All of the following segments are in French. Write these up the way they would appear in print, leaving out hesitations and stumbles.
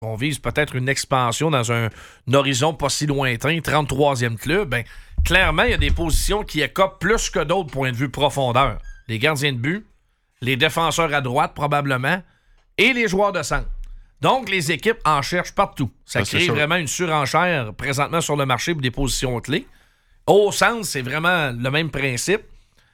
on vise peut-être une expansion dans un horizon pas si lointain, 33e club, ben clairement, il y a des positions qui écopent plus que d'autres point de vue profondeur. Les gardiens de but, les défenseurs à droite probablement, et les joueurs de centre. Donc, les équipes en cherchent partout. Ça crée vraiment une surenchère présentement sur le marché pour des positions clés. Au centre, c'est vraiment le même principe.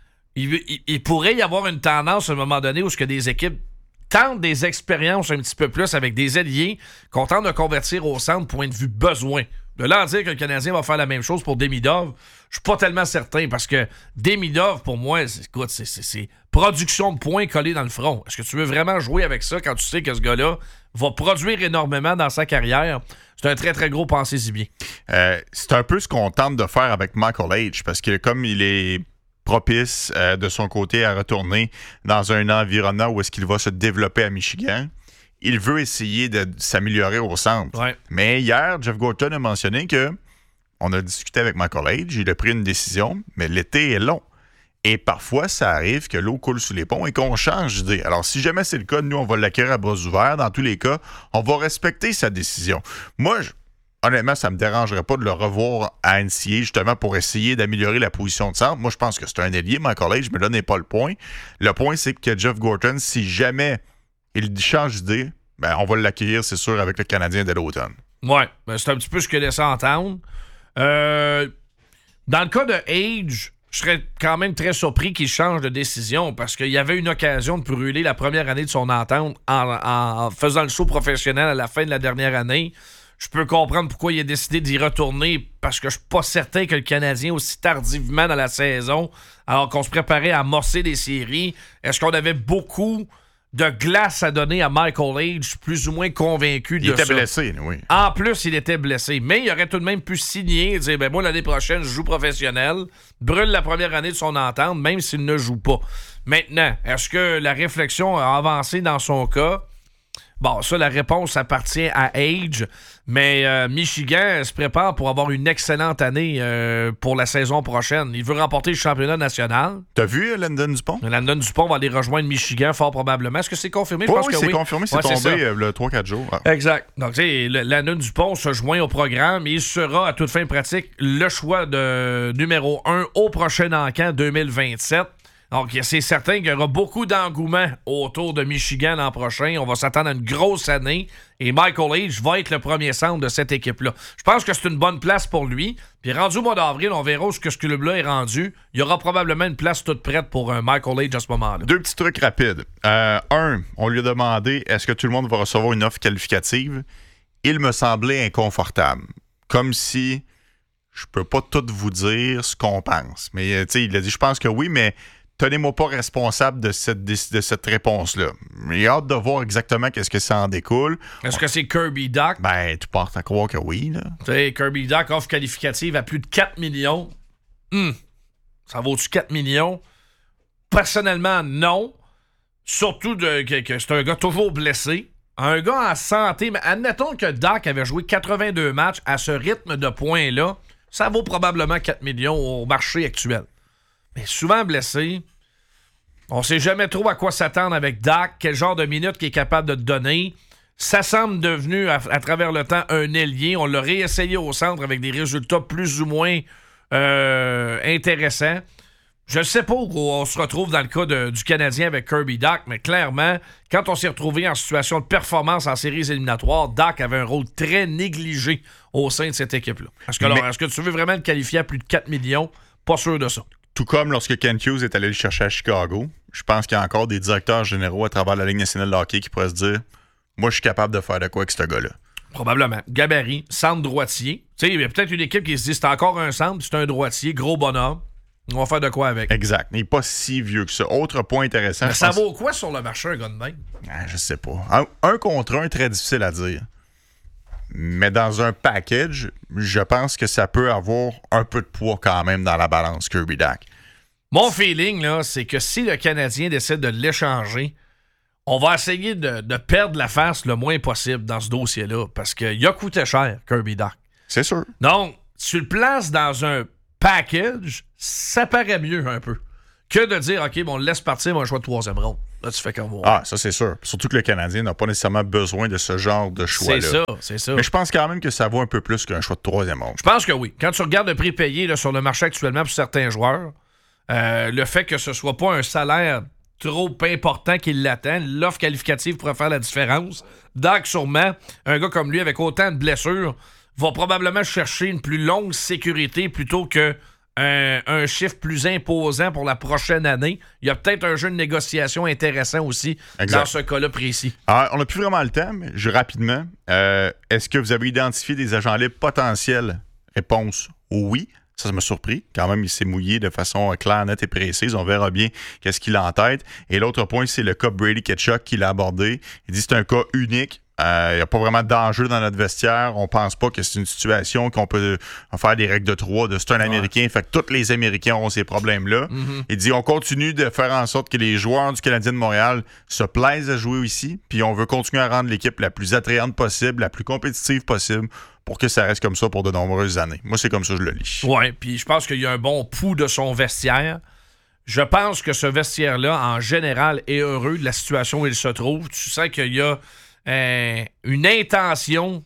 Il pourrait y avoir une tendance à un moment donné où ce que des équipes tentent des expériences un petit peu plus avec des alliés qu'on tente de convertir au centre point de vue besoin. De là à dire que le Canadien va faire la même chose pour Demidov, je suis pas tellement certain parce que Demidov, pour moi, écoute, c'est production de points collés dans le front. Est-ce que tu veux vraiment jouer avec ça quand tu sais que ce gars-là va produire énormément dans sa carrière? C'est un très, très gros pensez-y bien. C'est un peu ce qu'on tente de faire avec Michael H. Parce que comme il est propice de son côté à retourner dans un environnement où est-ce qu'il va se développer à Michigan, il veut essayer de s'améliorer au centre. Ouais. Mais hier, Jeff Gorton a mentionné que on a discuté avec Michael H, il a pris une décision, mais l'été est long. Et parfois, ça arrive que l'eau coule sous les ponts et qu'on change d'idée. Alors, si jamais c'est le cas, nous, on va l'accueillir à bras ouverts. Dans tous les cas, on va respecter sa décision. Moi, honnêtement, ça ne me dérangerait pas de le revoir à NCA, justement, pour essayer d'améliorer la position de centre. Moi, je pense que c'est un ailier, Michael H, mais là n'est pas le point. Le point, c'est que Jeff Gorton, si jamais il change d'idée, ben, on va l'accueillir, c'est sûr, avec le Canadien dès l'automne. Oui, ben, c'est un petit peu ce qu'il laissait entendre. Dans le cas de Age, je serais quand même très surpris qu'il change de décision parce qu'il y avait une occasion de brûler la première année de son entente en faisant le show professionnel à la fin de la dernière année. Je peux comprendre pourquoi il a décidé d'y retourner parce que je suis pas certain que le Canadien, aussi tardivement dans la saison, alors qu'on se préparait à amorcer des séries, est-ce qu'on avait beaucoup de glace à donner à Michael H, plus ou moins convaincu de ça. Il était blessé, oui. En plus, il était blessé. Mais il aurait tout de même pu signer et dire, ben moi, l'année prochaine, je joue professionnel, brûle la première année de son entente, même s'il ne joue pas. Maintenant, est-ce que la réflexion a avancé dans son cas? Bon, ça, la réponse appartient à Age, mais Michigan se prépare pour avoir une excellente année pour la saison prochaine. Il veut remporter le championnat national. T'as vu Landon Dupont? Landon Dupont va aller rejoindre Michigan fort probablement. Est-ce que c'est confirmé? Je pense que c'est confirmé. C'est tombé c'est le 3-4 jours. Ah. Exact. Donc, tu sais, Landon Dupont se joint au programme et il sera, à toute fin pratique, le choix de numéro 1 au prochain encamp 2027. Donc, c'est certain qu'il y aura beaucoup d'engouement autour de Michigan l'an prochain. On va s'attendre à une grosse année. Et Michael H va être le premier centre de cette équipe-là. Je pense que c'est une bonne place pour lui. Puis rendu au mois d'avril, on verra où ce club-là est rendu. Il y aura probablement une place toute prête pour Michael H à ce moment-là. 2 petits trucs rapides. On lui a demandé est-ce que tout le monde va recevoir une offre qualificative. Il me semblait inconfortable. Comme si je peux pas tout vous dire ce qu'on pense. Mais tu sais, il a dit je pense que oui, mais tenez-moi pas responsable de cette réponse-là. J'ai hâte de voir exactement qu'est-ce que ça en découle. Est-ce que c'est Kirby Dach? Ben, tu portes à croire que oui, là. Tu sais, Kirby Dach offre qualificative à plus de 4 millions. Ça vaut-tu 4 millions? Personnellement, non. Surtout que c'est un gars toujours blessé. Un gars en santé. Mais admettons que Dach avait joué 82 matchs à ce rythme de points-là. Ça vaut probablement 4 millions au marché actuel. Mais souvent blessé, on sait jamais trop à quoi s'attendre avec Dach, quel genre de minutes qu'il est capable de te donner. Ça semble devenu, à travers le temps, un ailier. On l'a réessayé au centre avec des résultats plus ou moins intéressants. Je ne sais pas où on se retrouve dans le cas du Canadien avec Kirby Dach, mais clairement, quand on s'est retrouvé en situation de performance en séries éliminatoires, Dach avait un rôle très négligé au sein de cette équipe-là. Est-ce que tu veux vraiment le qualifier à plus de 4 millions? Pas sûr de ça. Tout comme lorsque Ken Hughes est allé le chercher à Chicago, je pense qu'il y a encore des directeurs généraux à travers la Ligue nationale de hockey qui pourraient se dire « Moi, je suis capable de faire de quoi avec ce gars-là. » Probablement. Gabarit, centre droitier. Tu sais, il y a peut-être une équipe qui se dit « C'est encore un centre, c'est un droitier, gros bonhomme. On va faire de quoi avec. » Exact. Il n'est pas si vieux que ça. Autre point intéressant. Mais ça vaut quoi sur le marché, un gars de même? Je sais pas. Un contre un, très difficile à dire. Mais dans un package, je pense que ça peut avoir un peu de poids quand même dans la balance, Kirby Dach. Mon feeling, là, c'est que si le Canadien décide de l'échanger, on va essayer de perdre la face le moins possible dans ce dossier-là, parce qu'il a coûté cher, Kirby Dach. C'est sûr. Donc, tu le places dans un package, ça paraît mieux un peu. que de dire, OK, bon, on le laisse partir, on va un choix de 3e ronde. Là, tu fais comme moi. Ah, ça, c'est sûr. Surtout que le Canadien n'a pas nécessairement besoin de ce genre de choix-là. C'est ça. Mais je pense quand même que ça vaut un peu plus qu'un choix de 3e ronde. Je pense que oui. Quand tu regardes le prix payé là, sur le marché actuellement pour certains joueurs, le fait que ce soit pas un salaire trop important qui l'attend, l'offre qualificative pourrait faire la différence. Donc, sûrement, un gars comme lui, avec autant de blessures, va probablement chercher une plus longue sécurité plutôt que un chiffre plus imposant pour la prochaine année. Il y a peut-être un jeu de négociation intéressant aussi dans ce cas-là précis. Alors, on n'a plus vraiment le temps, mais rapidement, est-ce que vous avez identifié des agents libres potentiels? Réponse oui. Ça m'a surpris. Quand même, il s'est mouillé de façon claire, nette et précise. On verra bien qu'est-ce qu'il a en tête. Et l'autre point, c'est le cas Brady Tkachuk qu'il a abordé. Il dit que c'est un cas unique. Il n'y a pas vraiment d'enjeu dans notre vestiaire. On pense pas que c'est une situation qu'on peut faire des règles de 3. C'est un Américain. Fait que tous les Américains auront ces problèmes-là. Mm-hmm. Il dit on continue de faire en sorte que les joueurs du Canadien de Montréal se plaisent à jouer ici. Puis on veut continuer à rendre l'équipe la plus attrayante possible, la plus compétitive possible, pour que ça reste comme ça pour de nombreuses années. Moi, c'est comme ça que je le lis. Oui, puis je pense qu'il y a un bon pouls de son vestiaire. Je pense que ce vestiaire-là, en général, est heureux de la situation où il se trouve. Tu sais qu'il y a une intention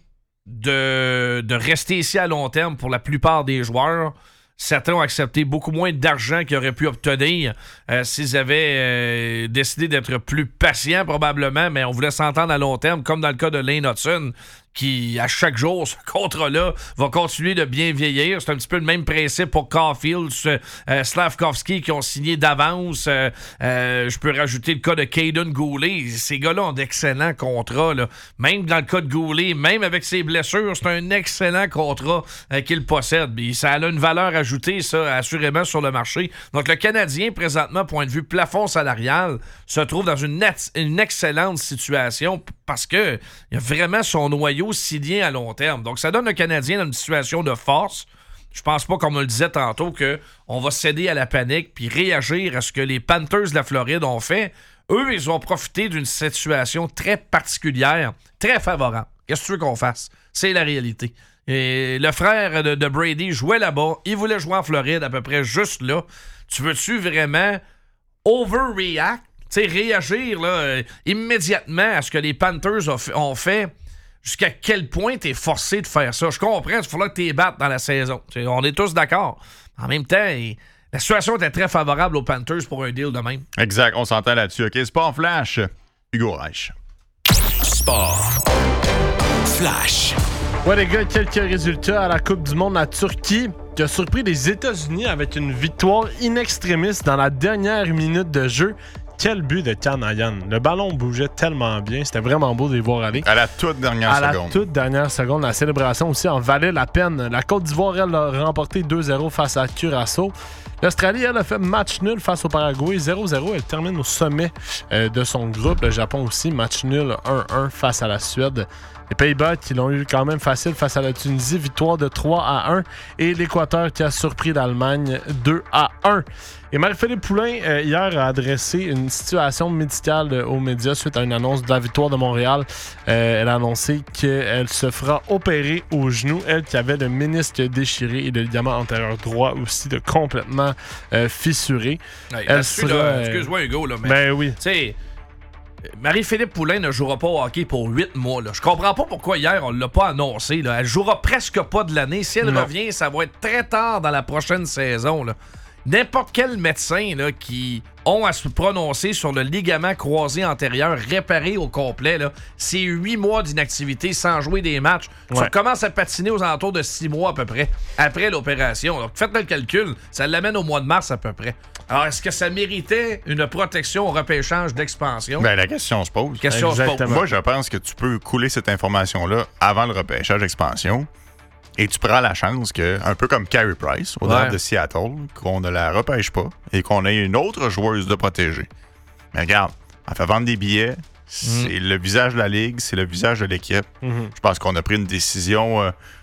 de rester ici à long terme pour la plupart des joueurs. Certains ont accepté beaucoup moins d'argent qu'ils auraient pu obtenir s'ils avaient décidé d'être plus patients probablement, mais on voulait s'entendre à long terme, comme dans le cas de Lane Hutson, qui, à chaque jour, ce contrat-là va continuer de bien vieillir. C'est un petit peu le même principe pour Caulfield, Slavkovski, qui ont signé d'avance. Je peux rajouter le cas de Caden Goulet. Ces gars-là ont d'excellents contrats. Là. Même dans le cas de Goulet, même avec ses blessures, c'est un excellent contrat qu'il possède. Et ça a une valeur ajoutée, ça, assurément, sur le marché. Donc, le Canadien, présentement, point de vue plafond salarial, se trouve dans une excellente situation parce qu'il y a vraiment son noyau signé à long terme. Donc, ça donne le Canadien dans une situation de force. Je pense pas, comme on le disait tantôt, qu'on va céder à la panique puis réagir à ce que les Panthers de la Floride ont fait. Eux, ils ont profité d'une situation très particulière, très favorable. Qu'est-ce que tu veux qu'on fasse? C'est la réalité. Et le frère de Brady jouait là-bas. Il voulait jouer en Floride à peu près juste là. Tu veux-tu vraiment overreact? Tu sais, réagir là, immédiatement à ce que les Panthers ont fait? Jusqu'à quel point t'es forcé de faire ça? Je comprends, il faut que t'es battes dans la saison. On est tous d'accord. En même temps, la situation était très favorable aux Panthers pour un deal de même. Exact, on s'entend là-dessus. OK, Sport Flash, Hugo Reich. Sport Flash. Ouais, les gars, quelques résultats à la Coupe du Monde à Turquie qui a surpris les États-Unis avec une victoire in extremis dans la dernière minute de jeu. Quel but de Kanayan. Le ballon bougeait tellement bien. C'était vraiment beau de les voir aller. À la toute dernière seconde. À la toute dernière seconde. La célébration aussi en valait la peine. La Côte d'Ivoire, elle, a remporté 2-0 face à Curaçao. L'Australie, elle a fait match nul face au Paraguay. 0-0. Elle termine au sommet de son groupe. Le Japon aussi, match nul 1-1 face à la Suède. Les Pays-Bas qui l'ont eu quand même facile face à la Tunisie, victoire de 3-1. Et l'Équateur qui a surpris l'Allemagne 2-1. Et Marie-Philippe Poulin, hier, a adressé une situation médicale aux médias suite à une annonce de la victoire de Montréal. Elle a annoncé qu'elle se fera opérer au genou. Elle qui avait le ménisque déchiré et le ligament antérieur droit aussi de complètement fissuré. Hey, elle sera... excuse-moi Hugo, là, mais... Ben oui. Tu sais... Marie-Philippe Poulin ne jouera pas au hockey pour 8 mois. Là. Je comprends pas pourquoi hier on l'a pas annoncé. Là. Elle jouera presque pas de l'année. Si elle revient, ça va être très tard dans la prochaine saison. Là. N'importe quel médecin là, qui ont à se prononcer sur le ligament croisé antérieur réparé au complet, là, c'est 8 mois d'inactivité sans jouer des matchs. Ouais. Tu recommences à patiner aux alentours de 6 mois à peu près après l'opération. Donc, faites le calcul, ça l'amène au mois de mars à peu près. Alors, est-ce que ça méritait une protection au repêchage d'expansion? Ben, la question se pose. Moi, je pense que tu peux couler cette information-là avant le repêchage d'expansion. Et tu prends la chance que, un peu comme Carey Price, au draft de Seattle, qu'on ne la repêche pas et qu'on ait une autre joueuse de protéger. Mais regarde, elle fait vendre des billets, c'est le visage de la Ligue, c'est le visage de l'équipe. Je pense qu'on a pris une décision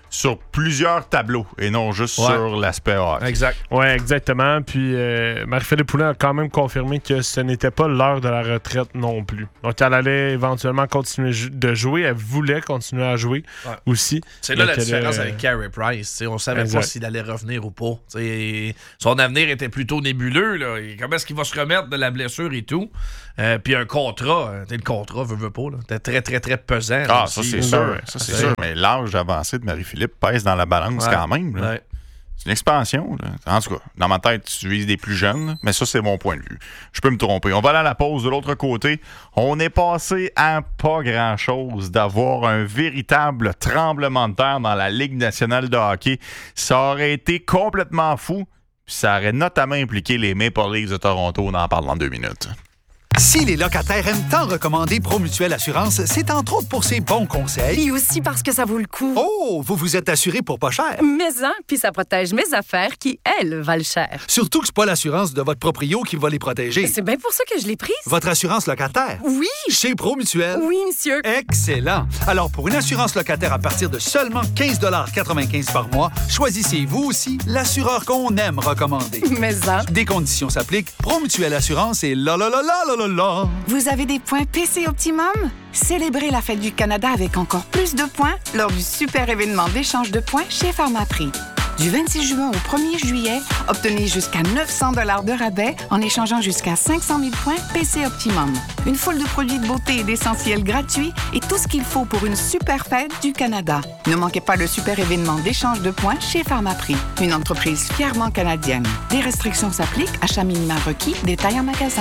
sur plusieurs tableaux et non juste sur l'aspect hockey. Exact. Oui, exactement. Puis Marie-Philippe Poulin a quand même confirmé que ce n'était pas l'heure de la retraite non plus. Donc, elle allait éventuellement continuer de jouer. Elle voulait continuer à jouer aussi. C'est là la différence avec Carey Price. On ne savait pas s'il allait revenir ou pas. Son avenir était plutôt nébuleux. Là. Comment est-ce qu'il va se remettre de la blessure et tout? Puis un contrat, le contrat veut pas. C'était très, très, très pesant. Ah, ça, c'est sûr. Ça, c'est sûr. Mais l'âge avancé de Marie-Philippe pèse dans la balance quand même. Ouais. C'est une expansion. Là. En tout cas, dans ma tête, tu vises des plus jeunes, mais ça, c'est mon point de vue. Je peux me tromper. On va aller à la pause de l'autre côté. On est passé à pas grand-chose d'avoir un véritable tremblement de terre dans la Ligue nationale de hockey. Ça aurait été complètement fou. Puis ça aurait notamment impliqué les Maple Leafs de Toronto. On en parle dans 2 minutes. Si les locataires aiment tant recommander Promutuelle Assurance, c'est entre autres pour ses bons conseils. Et aussi parce que ça vaut le coup. Oh, vous vous êtes assuré pour pas cher. Mais puis ça protège mes affaires qui, elles, valent cher. Surtout que c'est pas l'assurance de votre proprio qui va les protéger. C'est bien pour ça que je l'ai prise. Votre assurance locataire? Oui. Chez Promutuelle? Oui, monsieur. Excellent. Alors, pour une assurance locataire à partir de seulement 15,95 $ par mois, choisissez vous aussi l'assureur qu'on aime recommander. Mais Des conditions s'appliquent. Promutuelle Assurance et la. Vous avez des points PC Optimum? Célébrez la fête du Canada avec encore plus de points lors du super événement d'échange de points chez Pharmaprix. Du 26 juin au 1er juillet, obtenez jusqu'à 900 $ de rabais en échangeant jusqu'à 500 000 points PC Optimum. Une foule de produits de beauté et d'essentiels gratuits et tout ce qu'il faut pour une super fête du Canada. Ne manquez pas le super événement d'échange de points chez Pharmaprix, une entreprise fièrement canadienne. Des restrictions s'appliquent, achat minimum requis, détails en magasin.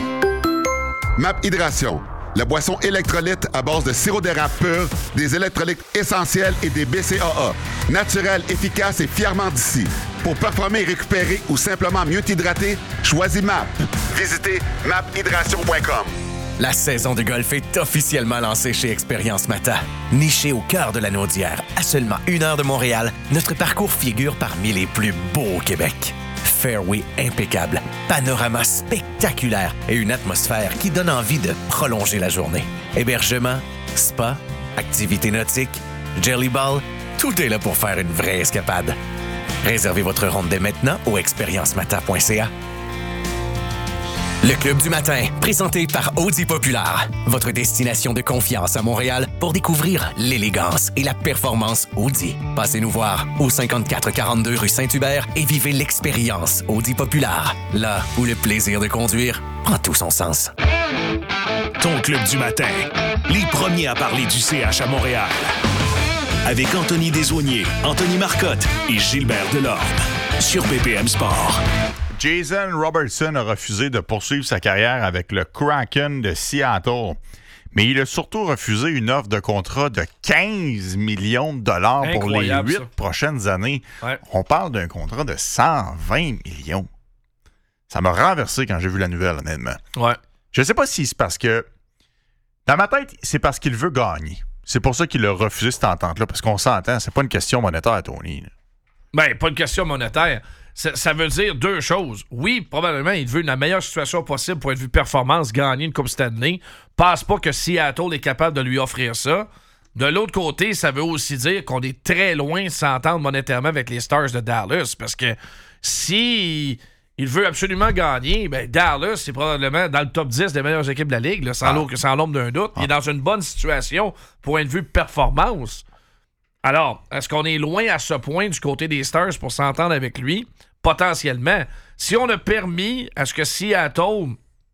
MAP Hydration, la boisson électrolyte à base de sirop d'érable pur, des électrolytes essentiels et des BCAA. Naturel, efficace et fièrement d'ici. Pour performer et récupérer ou simplement mieux t'hydrater, choisis MAP. Visitez maphydration.com. La saison de golf est officiellement lancée chez Expérience Mata. Niché au cœur de la Naudière, à seulement 1 heure de Montréal, notre parcours figure parmi les plus beaux au Québec. Fairway impeccable, panorama spectaculaire et une atmosphère qui donne envie de prolonger la journée. Hébergement, spa, activités nautiques, jelly ball, tout est là pour faire une vraie escapade. Réservez votre ronde dès maintenant au expériencemata.ca. Le Club du matin, présenté par Audi Populaire, votre destination de confiance à Montréal pour découvrir l'élégance et la performance Audi. Passez nous voir au 5442 rue Saint-Hubert et vivez l'expérience Audi Populaire, là où le plaisir de conduire prend tout son sens. Ton Club du matin, les premiers à parler du CH à Montréal. Avec Anthony Desaulniers, Anthony Marcotte et Gilbert Delorme. Sur BPM Sport. Jason Robertson a refusé de poursuivre sa carrière avec le Kraken de Seattle. Mais il a surtout refusé une offre de contrat de 15 millions de dollars pour les 8 prochaines années. Ouais. On parle d'un contrat de 120 millions. Ça m'a renversé quand j'ai vu la nouvelle, honnêtement. Ouais. Je ne sais pas si c'est parce que... Dans ma tête, c'est parce qu'il veut gagner. C'est pour ça qu'il a refusé cette entente-là, parce qu'on s'entend, c'est pas une question monétaire, Tony. Ben, pas une question monétaire. Ça veut dire 2 choses. Oui, probablement, il veut la meilleure situation possible pour être vu performance, gagner une Coupe Stanley. Pense pas que Seattle est capable de lui offrir ça. De l'autre côté, ça veut aussi dire qu'on est très loin de s'entendre monétairement avec les Stars de Dallas. Parce que si il veut absolument gagner, ben Dallas, c'est probablement dans le top 10 des meilleures équipes de la Ligue, là, sans l'ombre d'un doute. Il est dans une bonne situation pour être vu performance. Alors, est-ce qu'on est loin à ce point du côté des Stars pour s'entendre avec lui? Potentiellement. Si on a permis à ce que Seattle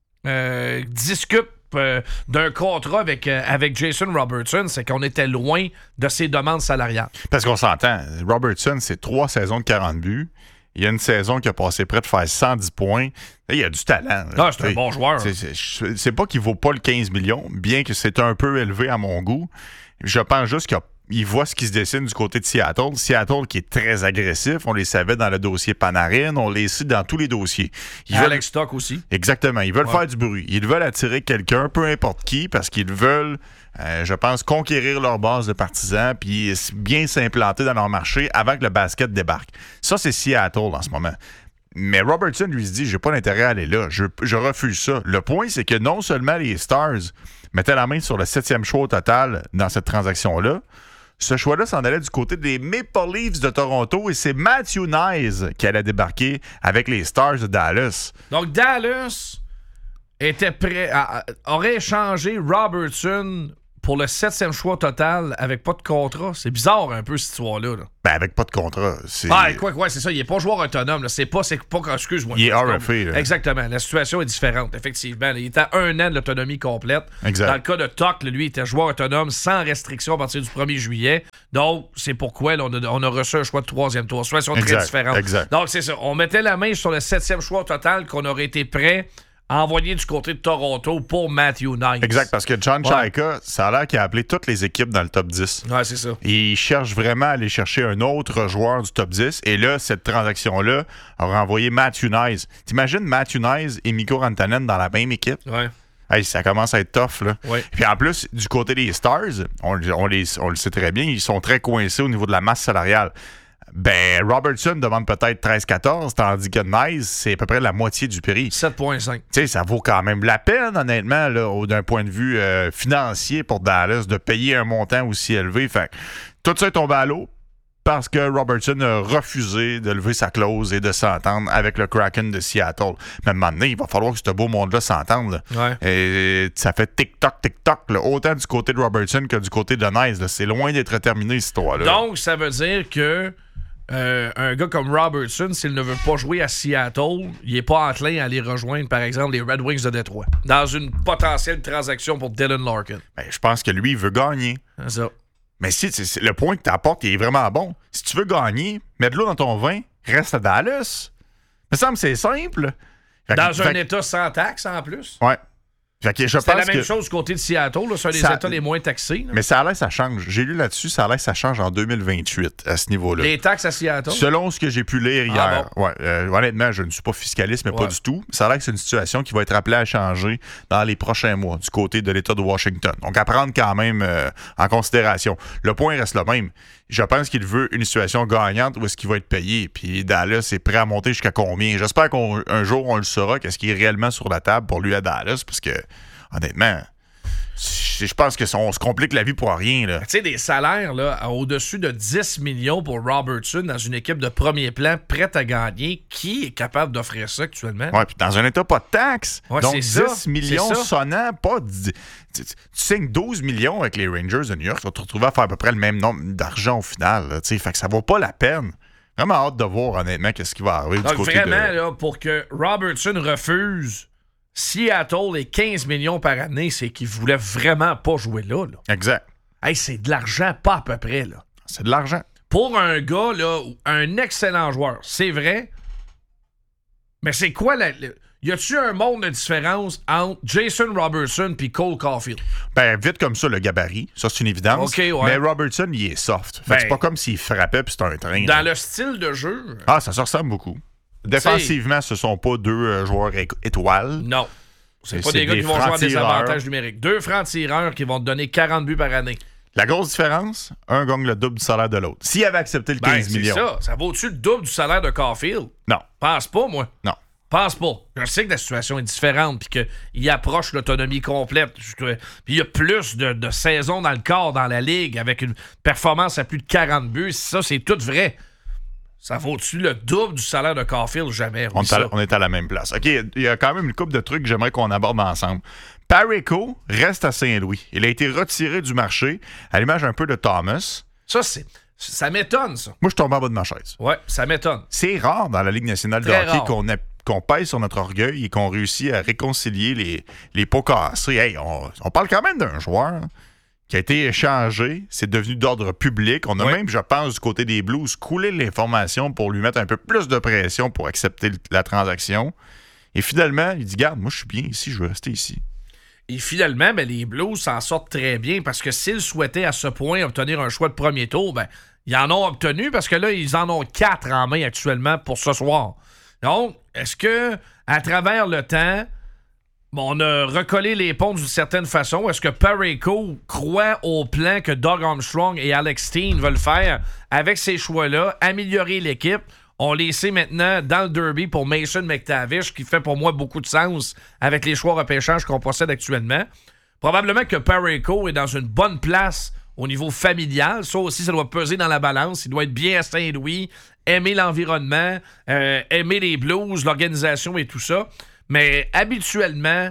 discute d'un contrat avec Jason Robertson, c'est qu'on était loin de ses demandes salariales. Parce qu'on s'entend, Robertson, c'est 3 saisons de 40 buts. Il y a une saison qui a passé près de faire 110 points. Là, il a du talent. Ah, c'est un bon joueur. C'est pas qu'il vaut pas le 15 millions, bien que c'est un peu élevé à mon goût. Je pense juste qu'il voit ce qui se dessine du côté de Seattle. Seattle qui est très agressif. On les savait dans le dossier Panarin. On les sait dans tous les dossiers. Alex Stock aussi. Exactement. Ils veulent faire du bruit. Ils veulent attirer quelqu'un, peu importe qui, parce qu'ils veulent, je pense, conquérir leur base de partisans puis bien s'implanter dans leur marché avant que le basket débarque. Ça, c'est Seattle en ce moment. Mais Robertson lui se dit, j'ai pas d'intérêt à aller là. Je refuse ça. Le point, c'est que non seulement les Stars mettaient la main sur le 7e choix au total dans cette transaction-là, Ce choix-là s'en allait du côté des Maple Leafs de Toronto et c'est Matthew Knies qui allait débarquer avec les Stars de Dallas. Donc, Dallas était prêt aurait échangé Robertson pour le 7e choix total avec pas de contrat. C'est bizarre un peu cette histoire-là. Là. Ben, avec pas de contrat. C'est... Quoi, c'est ça. Il n'est pas joueur autonome. Là. C'est pas excuse-moi. Il est RFA. Là. Exactement. La situation est différente, effectivement. Il était à 1 an de l'autonomie complète. Exact. Dans le cas de Tuck, lui, il était joueur autonome sans restriction à partir du 1er juillet. Donc, c'est pourquoi là, on a reçu un choix de 3e tour. Situation très différente. Exact. Donc, c'est ça. On mettait la main sur le 7e choix total qu'on aurait été prêt envoyé du côté de Toronto pour Matthew Knies. Exact, parce que John Chaika, ça a l'air qu'il a appelé toutes les équipes dans le top 10. Ouais, c'est ça. Et il cherche vraiment à aller chercher un autre joueur du top 10. Et là, cette transaction-là a renvoyé Matthew Knies. T'imagines Matthew Knies et Mikko Rantanen dans la même équipe? Ouais. Hey, ça commence à être tough, là. Ouais. Puis en plus, du côté des Stars, on le sait très bien, ils sont très coincés au niveau de la masse salariale. Ben, Robertson demande peut-être 13-14, tandis que Knies, c'est à peu près la moitié du prix. 7,5. Tu sais, ça vaut quand même la peine, honnêtement, là, d'un point de vue financier pour Dallas, de payer un montant aussi élevé. Fait tout ça est tombé à l'eau parce que Robertson a refusé de lever sa clause et de s'entendre avec le Kraken de Seattle. Mais à un moment donné, il va falloir que ce beau monde-là s'entende. Ouais. Et ça fait tic-toc, là, autant du côté de Robertson que du côté de Knies. Là. C'est loin d'être terminé, cette histoire-là. Donc, ça veut dire que un gars comme Robertson, s'il ne veut pas jouer à Seattle, il n'est pas enclin à aller rejoindre, par exemple, les Red Wings de Détroit dans une potentielle transaction pour Dylan Larkin. Ben, je pense que lui, il veut gagner. C'est ça. Mais si c'est le point que tu apportes, il est vraiment bon. Si tu veux gagner, mets de l'eau dans ton vin, reste à Dallas. Il me semble que c'est simple. Dans un État sans taxe, en plus. Ouais. C'est la même chose du côté de Seattle. Là, c'est un des États les moins taxés. Là. Mais ça a l'air que ça change. J'ai lu là-dessus, ça a l'air que ça change en 2028 à ce niveau-là. Les taxes à Seattle? Selon ce que j'ai pu lire hier. Bon? Ouais, honnêtement, je ne suis pas fiscaliste, mais pas du tout. Ça a l'air que c'est une situation qui va être appelée à changer dans les prochains mois du côté de l'État de Washington. Donc, à prendre quand même en considération. Le point reste le même. Je pense qu'il veut une situation gagnante où est-ce qu'il va être payé. Puis Dallas est prêt à monter jusqu'à combien? J'espère qu'un jour, on le saura, qu'est-ce qui est réellement sur la table pour lui à Dallas, parce que, honnêtement, je pense qu'on se complique la vie pour rien. Tu sais, des salaires là, au-dessus de 10 millions pour Robertson dans une équipe de premier plan prête à gagner, qui est capable d'offrir ça actuellement? Oui, puis dans un État pas de taxes. Ouais, donc, 10 millions sonnant, pas... Tu signes 12 millions avec les Rangers de New York, tu vas te retrouver à faire à peu près le même nombre d'argent au final. Là, fait que ça vaut pas la peine. Vraiment hâte de voir, honnêtement, qu'est-ce qui va arriver du côté vraiment, là, pour que Robertson refuse Seattle et 15 millions par année, c'est qu'il voulait vraiment pas jouer là. Exact. Hey, c'est de l'argent, pas à peu près. Là. C'est de l'argent. Pour un gars, là, un excellent joueur, c'est vrai. Mais c'est quoi y a-tu un monde de différence entre Jason Robertson et Cole Caulfield? Ben, vite comme ça, le gabarit. Ça, c'est une évidence. Okay, ouais. Mais Robertson, il est soft. Fait que c'est pas comme s'il frappait puis c'était un train. Dans le style de jeu... Ah, ça se ressemble beaucoup. Défensivement, ce sont pas deux joueurs étoiles. Non. C'est pas des gars qui vont jouer à des avantages numériques. 2 francs-tireurs qui vont te donner 40 buts par année. La grosse différence, un gagne le double du salaire de l'autre. S'il avait accepté le 15 millions. C'est ça vaut-tu le double du salaire de Caulfield? Non. Pense pas, moi. Non. Pense pas. Je sais que la situation est différente puis qu'il approche l'autonomie complète. Puis il y a plus de saisons dans le corps dans la Ligue avec une performance à plus de 40 buts. Ça, c'est tout vrai. Ça vaut-tu le double du salaire de Caulfield? Jamais. On est à la même place. OK, il y a quand même une couple de trucs que j'aimerais qu'on aborde ensemble. Parayko reste à Saint-Louis. Il a été retiré du marché, à l'image un peu de Thomas. Ça m'étonne, ça. Moi, je tombe en bas de ma chaise. Ouais, ça m'étonne. C'est rare dans la Ligue nationale de hockey qu'on pèse sur notre orgueil et qu'on réussit à réconcilier les pots cassés. Hey, on parle quand même d'un joueur qui a été échangé. C'est devenu d'ordre public. On a même, je pense, du côté des Blues, coulé l'information pour lui mettre un peu plus de pression pour accepter la transaction. Et finalement, il dit, garde, moi, je suis bien ici, je veux rester ici. Et finalement, les Blues s'en sortent très bien parce que s'ils souhaitaient à ce point obtenir un choix de premier tour, ils en ont obtenu parce que là, ils en ont 4 en main actuellement pour ce soir. Donc, est-ce que, à travers le temps, on a recollé les ponts d'une certaine façon? Est-ce que Parayko croit au plan que Doug Armstrong et Alex Steen veulent faire avec ces choix-là, améliorer l'équipe? On les sait maintenant dans le derby pour Mason McTavish, qui fait pour moi beaucoup de sens avec les choix repêchage qu'on possède actuellement. Probablement que Parayko est dans une bonne place au niveau familial. Ça aussi, ça doit peser dans la balance. Il doit être bien à Saint-Louis, aimer l'environnement, aimer les Blues, l'organisation et tout ça. Mais habituellement,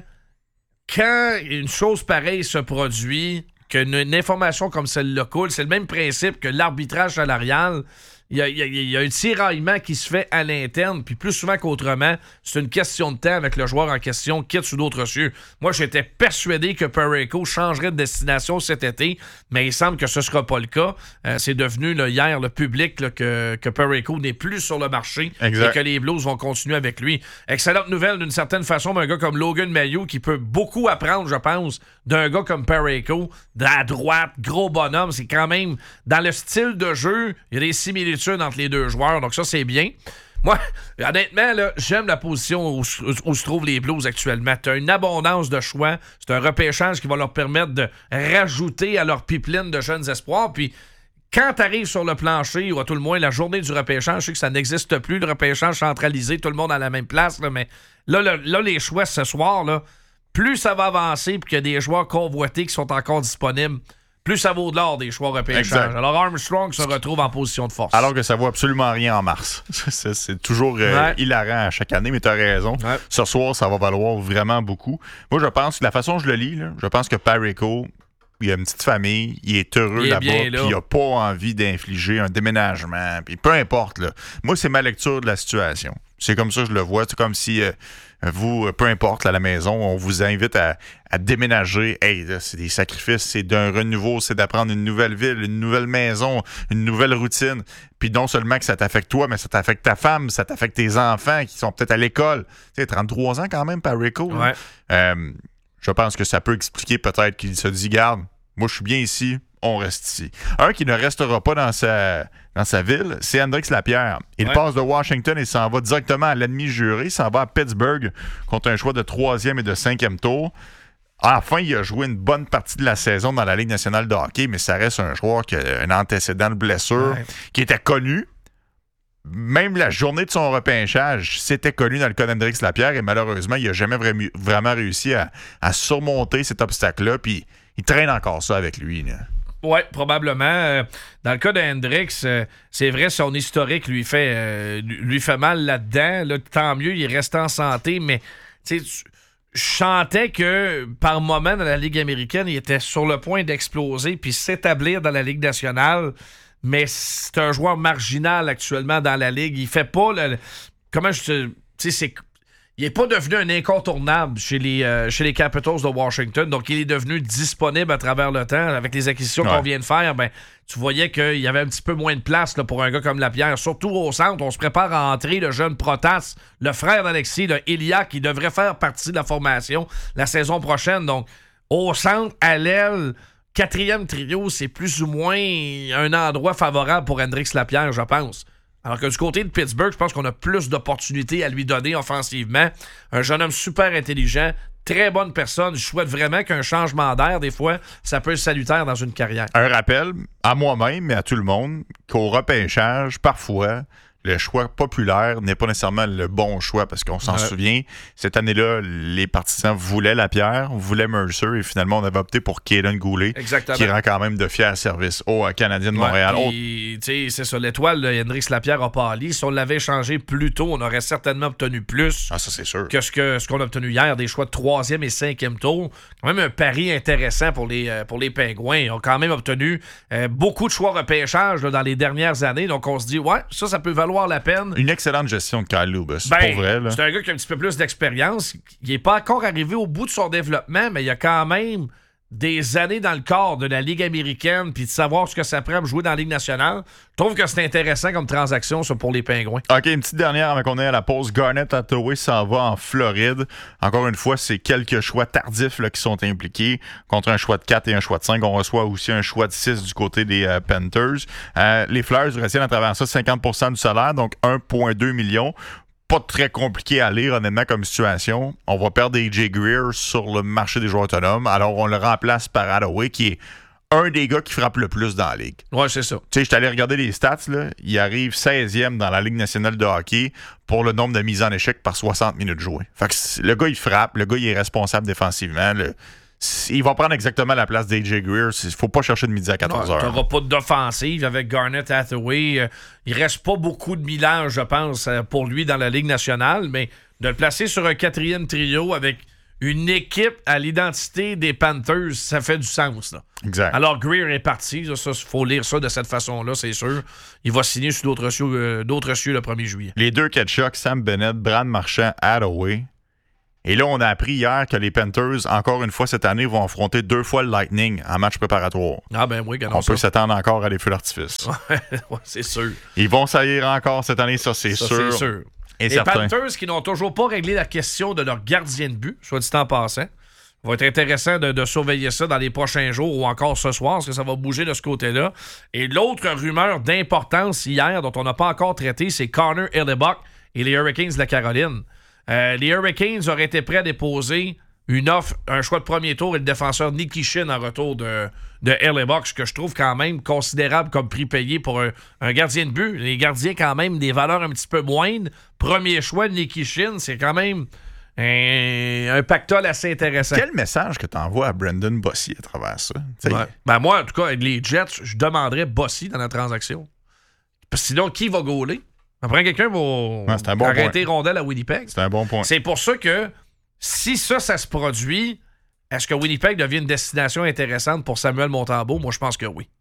quand une chose pareille se produit, qu'une information comme celle-là coule, c'est le même principe que l'arbitrage salarial. Il y a un tiraillement qui se fait à l'interne, puis plus souvent qu'autrement, c'est une question de temps avec le joueur en question, quitte sous d'autres cieux. Moi, j'étais persuadé que Parayko changerait de destination cet été, mais il semble que ce ne sera pas le cas. C'est devenu là, hier le public là, que Parayko n'est plus sur le marché exact. Et que les Blues vont continuer avec lui. Excellente nouvelle d'une certaine façon d'un gars comme Logan Mailloux qui peut beaucoup apprendre, je pense, d'un gars comme Parayko, à droite, gros bonhomme. C'est quand même, dans le style de jeu, il y a des similitudes entre les deux joueurs, donc ça, c'est bien. Moi, honnêtement, là, j'aime la position où se trouvent les Blues actuellement. Tu as une abondance de choix. C'est un repêchage qui va leur permettre de rajouter à leur pipeline de jeunes espoirs. Puis, quand tu arrives sur le plancher, ou à tout le moins la journée du repêchage, je sais que ça n'existe plus, le repêchage centralisé, tout le monde à la même place, là, mais là, les choix ce soir, là, plus ça va avancer et qu'il y a des joueurs convoités qui sont encore disponibles, plus ça vaut de l'or des choix repêchage. Exact. Alors Armstrong se retrouve en position de force. Alors que ça vaut absolument rien en mars. C'est toujours hilarant à chaque année, mais tu as raison. Ouais. Ce soir, ça va valoir vraiment beaucoup. Moi, je pense que la façon dont je le lis, là, je pense que Parayko, il a une petite famille, il est heureux là-bas, puis il n'a pas envie d'infliger un déménagement, puis peu importe. Là. Moi, c'est ma lecture de la situation. C'est comme ça que je le vois. C'est comme si vous, peu importe, à la maison, on vous invite à déménager. Hey, là, c'est des sacrifices, c'est d'un renouveau, c'est d'apprendre une nouvelle ville, une nouvelle maison, une nouvelle routine. Puis non seulement que ça t'affecte toi, mais ça t'affecte ta femme, ça t'affecte tes enfants qui sont peut-être à l'école. Tu sais, 33 ans quand même, Parayko. Ouais. Je pense que ça peut expliquer peut-être qu'il se dit, garde, moi je suis bien ici, on reste ici. Un qui ne restera pas dans sa ville, c'est Hendrix Lapierre. Il passe de Washington et s'en va directement à l'ennemi juré. Il s'en va à Pittsburgh contre un choix de 3e et de 5e tour. Enfin, il a joué une bonne partie de la saison dans la Ligue nationale de hockey, mais ça reste un joueur qui a un antécédent de blessure qui était connu. Même la journée de son repêchage, c'était connu dans le cas d'Hendrix Lapierre et malheureusement, il n'a jamais vraiment réussi à surmonter cet obstacle-là. Puis il traîne encore ça avec lui. Oui, probablement. Dans le cas de Hendrix, c'est vrai, son historique lui fait mal là-dedans. Là, tant mieux, il est resté en santé, mais je sentais que par moment dans la Ligue américaine, il était sur le point d'exploser puis s'établir dans la Ligue nationale. Mais c'est un joueur marginal actuellement dans la Ligue. Il fait pas comment je te... Tu sais, il n'est pas devenu un incontournable chez les Capitals de Washington. Donc, il est devenu disponible à travers le temps. Avec les acquisitions qu'on vient de faire, ben, tu voyais qu'il y avait un petit peu moins de place là, pour un gars comme Lapierre. Surtout au centre, on se prépare à entrer le jeune Protas, le frère d'Alexis, le Elia, qui devrait faire partie de la formation la saison prochaine. Donc, au centre, à l'aile, 4e trio, c'est plus ou moins un endroit favorable pour Hendrix Lapierre, je pense. Alors que du côté de Pittsburgh, je pense qu'on a plus d'opportunités à lui donner offensivement. Un jeune homme super intelligent, très bonne personne. Je souhaite vraiment qu'un changement d'air, des fois, ça peut être salutaire dans une carrière. Un rappel à moi-même et à tout le monde qu'au repêchage, parfois, le choix populaire n'est pas nécessairement le bon choix parce qu'on s'en souvient. Cette année-là, les partisans voulaient Lapierre, voulaient Mercer et finalement, on avait opté pour Kaden Goulet, qui rend quand même de fiers services au Canadien de Montréal. C'est ça, l'étoile de Hendrix Lapierre a pâli. Si on l'avait échangé plus tôt, on aurait certainement obtenu plus ça, c'est sûr. Que ce qu'on a obtenu hier, des choix de 3e et 5e tour. Quand même un pari intéressant pour les Pingouins. Ils ont quand même obtenu beaucoup de choix repêchage là, dans les dernières années. Donc, on se dit, ça peut valoir la peine. Une excellente gestion de Kyle Dubas, pour vrai. Là. C'est un gars qui a un petit peu plus d'expérience. Il n'est pas encore arrivé au bout de son développement, mais il a quand même des années dans le corps de la Ligue américaine puis de savoir ce que ça prend pour jouer dans la Ligue nationale. Je trouve que c'est intéressant comme transaction ça, pour les Pingouins. OK, une petite dernière avant qu'on ait à la pause. Garnet Hathaway s'en va en Floride. Encore une fois, c'est quelques choix tardifs là, qui sont impliqués. Contre un choix de 4 et un choix de 5, on reçoit aussi un choix de 6 du côté des Panthers. Les Flyers retiennent à travers ça 50% du salaire, donc 1,2 million. Pas très compliqué à lire, honnêtement, comme situation. On va perdre AJ Greer sur le marché des joueurs autonomes. Alors, on le remplace par Hathaway, qui est un des gars qui frappe le plus dans la Ligue. Ouais, c'est ça. Tu sais, je suis allé regarder les stats, là. Il arrive 16e dans la Ligue nationale de hockey pour le nombre de mises en échec par 60 minutes jouées. Fait que le gars, il frappe. Le gars, il est responsable défensivement. il va prendre exactement la place d'AJ Greer. Il ne faut pas chercher de midi à 14h. Tu n'auras pas d'offensive avec Garnett Hathaway. Il reste pas beaucoup de millage, je pense, pour lui dans la Ligue nationale, mais de le placer sur un 4e trio avec une équipe à l'identité des Panthers, ça fait du sens. Là. Exact. Alors, Greer est parti. Il faut lire ça de cette façon-là, c'est sûr. Il va signer sur d'autres cieux le 1er juillet. Les deux Ketchuk, Sam Bennett, Brad Marchand, Hathaway. Et là, on a appris hier que les Panthers, encore une fois cette année, vont affronter 2 fois le Lightning en match préparatoire. Ah ben oui, on peut s'attendre encore à des feux d'artifice. Ouais, c'est sûr. Ils vont saillir encore cette année, ça c'est sûr. C'est sûr. Et les certain. Panthers qui n'ont toujours pas réglé la question de leur gardien de but, soit dit en passant. Il va être intéressant de surveiller ça dans les prochains jours ou encore ce soir, parce que ça va bouger de ce côté-là. Et l'autre rumeur d'importance hier, dont on n'a pas encore traité, c'est Connor Hellebuyck et les Hurricanes de la Caroline. Les Hurricanes auraient été prêts à déposer une offre, un choix de premier tour et le défenseur Nikishin en retour de Hellebuyck, ce que je trouve quand même considérable comme prix payé pour un gardien de but. Les gardiens, quand même, des valeurs un petit peu moindres. Premier choix de Nikishin, c'est quand même un pactole assez intéressant. Quel message que tu envoies à Brendan Bossy à travers ça? Ouais. Ben moi, en tout cas, avec les Jets, je demanderais Bossy dans la transaction. Parce que sinon, qui va gauler? Après, quelqu'un va arrêter rondelle à Winnipeg. C'est un bon point. C'est pour ça que si ça se produit, est-ce que Winnipeg devient une destination intéressante pour Samuel Montembeault? Moi, je pense que oui.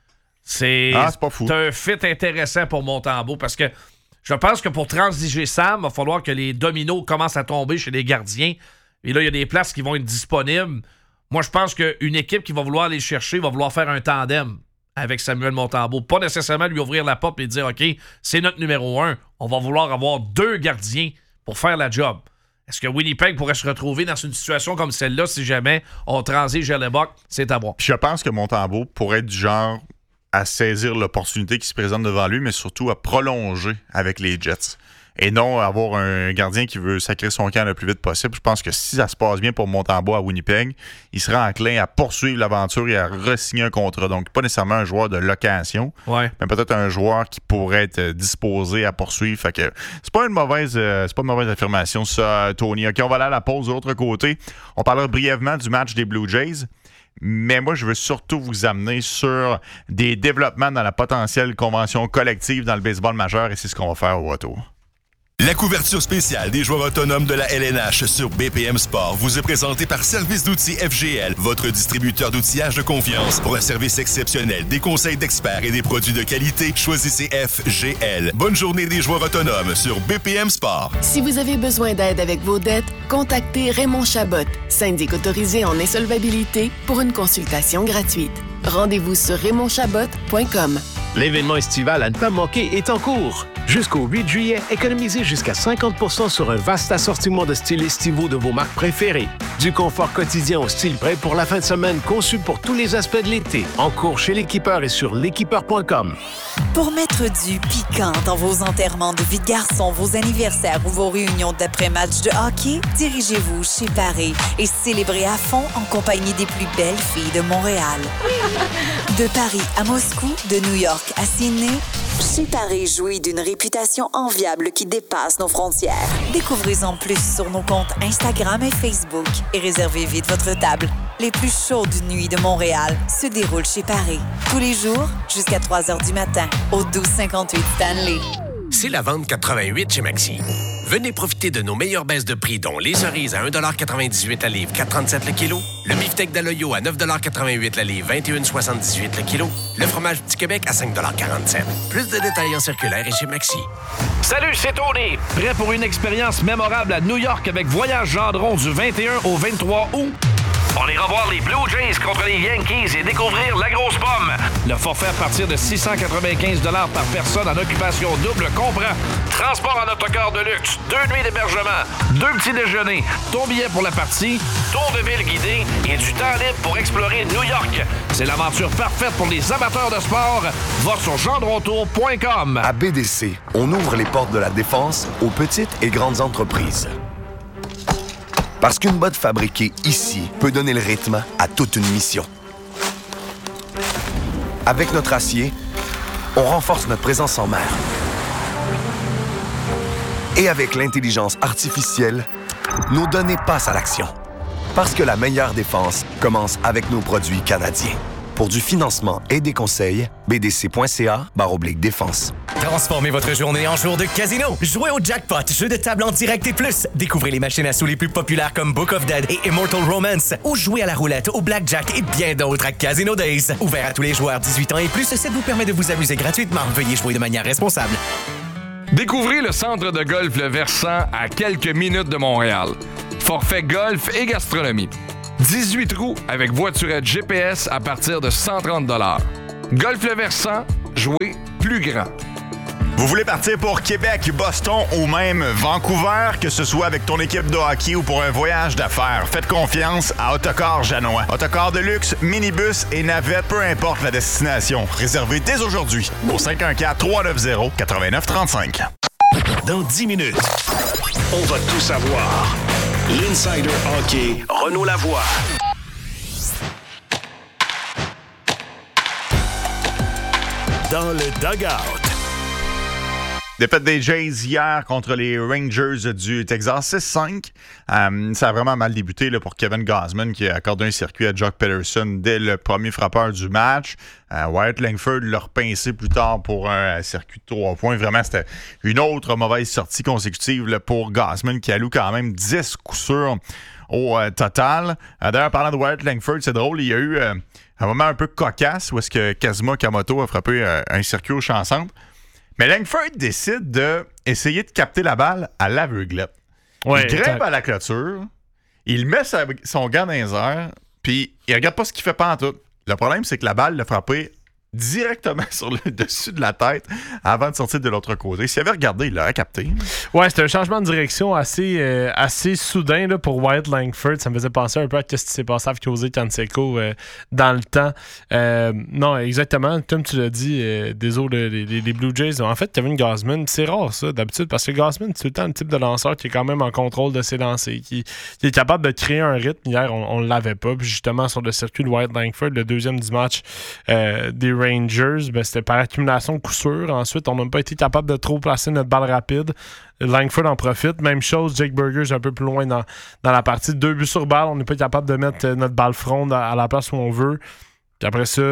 C'est pas fou. un fit intéressant pour Montembeault parce que je pense que pour transiger Sam, il va falloir que les dominos commencent à tomber chez les gardiens. Et là, il y a des places qui vont être disponibles. Moi, je pense qu'une équipe qui va vouloir aller chercher va vouloir faire un tandem avec Samuel Montembeault. Pas nécessairement lui ouvrir la porte et dire « OK, c'est notre numéro 1. On va vouloir avoir 2 gardiens pour faire la job. » Est-ce que Winnipeg pourrait se retrouver dans une situation comme celle-là si jamais on transige Hellebuyck? C'est à voir. Puis je pense que Montembeault pourrait être du genre à saisir l'opportunité qui se présente devant lui, mais surtout à prolonger avec les Jets. Et non avoir un gardien qui veut sacrer son camp le plus vite possible. Je pense que si ça se passe bien pour Montembeault à Winnipeg, il sera enclin à poursuivre l'aventure et à re-signer un contrat. Donc, pas nécessairement un joueur de location, mais peut-être un joueur qui pourrait être disposé à poursuivre. Fait que c'est pas une mauvaise affirmation, ça, Tony. OK, on va aller à la pause de l'autre côté. On parlera brièvement du match des Blue Jays. Mais moi, je veux surtout vous amener sur des développements dans la potentielle convention collective dans le baseball majeur et c'est ce qu'on va faire au retour. La couverture spéciale des joueurs autonomes de la LNH sur BPM Sport vous est présentée par Service d'outils FGL, votre distributeur d'outillage de confiance. Pour un service exceptionnel, des conseils d'experts et des produits de qualité, choisissez FGL. Bonne journée des joueurs autonomes sur BPM Sport. Si vous avez besoin d'aide avec vos dettes, contactez Raymond Chabot, syndic autorisé en insolvabilité, pour une consultation gratuite. Rendez-vous sur RaymondChabot.com. L'événement estival à ne pas manquer est en cours. Jusqu'au 8 juillet, économisez jusqu'à 50% sur un vaste assortiment de styles estivaux de vos marques préférées. Du confort quotidien au style prêt pour la fin de semaine, conçu pour tous les aspects de l'été. En cours chez l'Équipeur et sur l'équipeur.com. Pour mettre du piquant dans vos enterrements de vie de garçon, vos anniversaires ou vos réunions d'après-match de hockey, dirigez-vous chez Paris et célébrez à fond en compagnie des plus belles filles de Montréal. De Paris à Moscou, de New York à Sydney, chez Paris jouit d'une réputation enviable qui dépasse nos frontières. Découvrez-en plus sur nos comptes Instagram et Facebook et réservez vite votre table. Les plus chaudes nuits de Montréal se déroulent chez Paris. Tous les jours, jusqu'à 3 h du matin, au 1258 Stanley. C'est la vente 88 chez Maxi. Venez profiter de nos meilleures baisses de prix, dont les cerises à 1,98 $ la livre, 4,37 le kilo. Le beefsteak d'Aloyo à 9,88 $ la livre, 21,78 le kilo. Le fromage du Québec à 5,47 $. Plus de détails en circulaire et chez Maxi. Salut, c'est Tony! Prêt pour une expérience mémorable à New York avec Voyage Gendron du 21 au 23 août? On ira voir les Blue Jays contre les Yankees et découvrir la grosse pomme. Le forfait à partir de 695 $ par personne en occupation double comprend transport en autocar de luxe, 2 nuits d'hébergement, 2 petits déjeuners, ton billet pour la partie, tour de ville guidé et du temps libre pour explorer New York. C'est l'aventure parfaite pour les amateurs de sport. Va sur gendrontour.com. À BDC, on ouvre les portes de la défense aux petites et grandes entreprises. Parce qu'une botte fabriquée ici peut donner le rythme à toute une mission. Avec notre acier, on renforce notre présence en mer. Et avec l'intelligence artificielle, nos données passent à l'action. Parce que la meilleure défense commence avec nos produits canadiens. Pour du financement et des conseils, bdc.ca/défense. Transformez votre journée en jour de casino. Jouez au jackpot, jeu de table en direct et plus. Découvrez les machines à sous les plus populaires comme Book of Dead et Immortal Romance. Ou jouez à la roulette, au blackjack et bien d'autres à Casino Days. Ouvert à tous les joueurs 18 ans et plus, ça vous permet de vous amuser gratuitement. Veuillez jouer de manière responsable. Découvrez le centre de golf Le Versant à quelques minutes de Montréal. Forfait golf et gastronomie. 18 trous avec voiturette GPS à partir de 130 $. Golf Le Versant, jouez plus grand. Vous voulez partir pour Québec, Boston ou même Vancouver, que ce soit avec ton équipe de hockey ou pour un voyage d'affaires, faites confiance à Autocar Janois. Autocar de luxe, minibus et navette, peu importe la destination. Réservez dès aujourd'hui au 514-390-8935. Dans 10 minutes, on va tout savoir. L'Insider Hockey, Renaud Lavoie. Dans le dugout. Défaite des Jays hier contre les Rangers du Texas, 6-5. Ça a vraiment mal débuté là, pour Kevin Gausman qui a accordé un circuit à Jock Peterson dès le premier frappeur du match. Wyatt Langford l'a repincé plus tard pour un circuit de 3 points. Vraiment, c'était une autre mauvaise sortie consécutive là, pour Gausman qui alloue quand même 10 coups sûrs au total. D'ailleurs, parlant de Wyatt Langford, c'est drôle, il y a eu un moment un peu cocasse où est-ce que Kazuma Kamoto a frappé un circuit au champ centre. Mais Langford décide d'essayer de capter la balle à l'aveuglette. Il grimpe à la clôture, il met son gant dans les airs, puis il regarde pas ce qu'il fait pantoute. Le problème, c'est que la balle l'a frappé directement sur le dessus de la tête avant de sortir de l'autre côté. S'il avait regardé, il l'aurait capté. Ouais, c'était un changement de direction assez soudain là, pour Wyatt Langford. Ça me faisait penser un peu à ce qui s'est passé avec José Canseco dans le temps. Non, exactement. Comme tu l'as dit, désolé, les Blue Jays. En fait, Kevin Gausman, c'est rare ça d'habitude parce que Gausman, c'est tout le temps le type de lanceur qui est quand même en contrôle de ses lancers, qui est capable de créer un rythme. Hier, on ne l'avait pas. Puis justement, sur le circuit de Wyatt Langford, le deuxième du match des Rangers, c'était par accumulation de coups sûrs. Ensuite, on n'a pas été capable de trop placer notre balle rapide. Langford en profite. Même chose, Jake Burgers un peu plus loin dans la partie. 2 buts sur balle, on n'est pas capable de mettre notre balle fronde à la place où on veut. Puis après ça,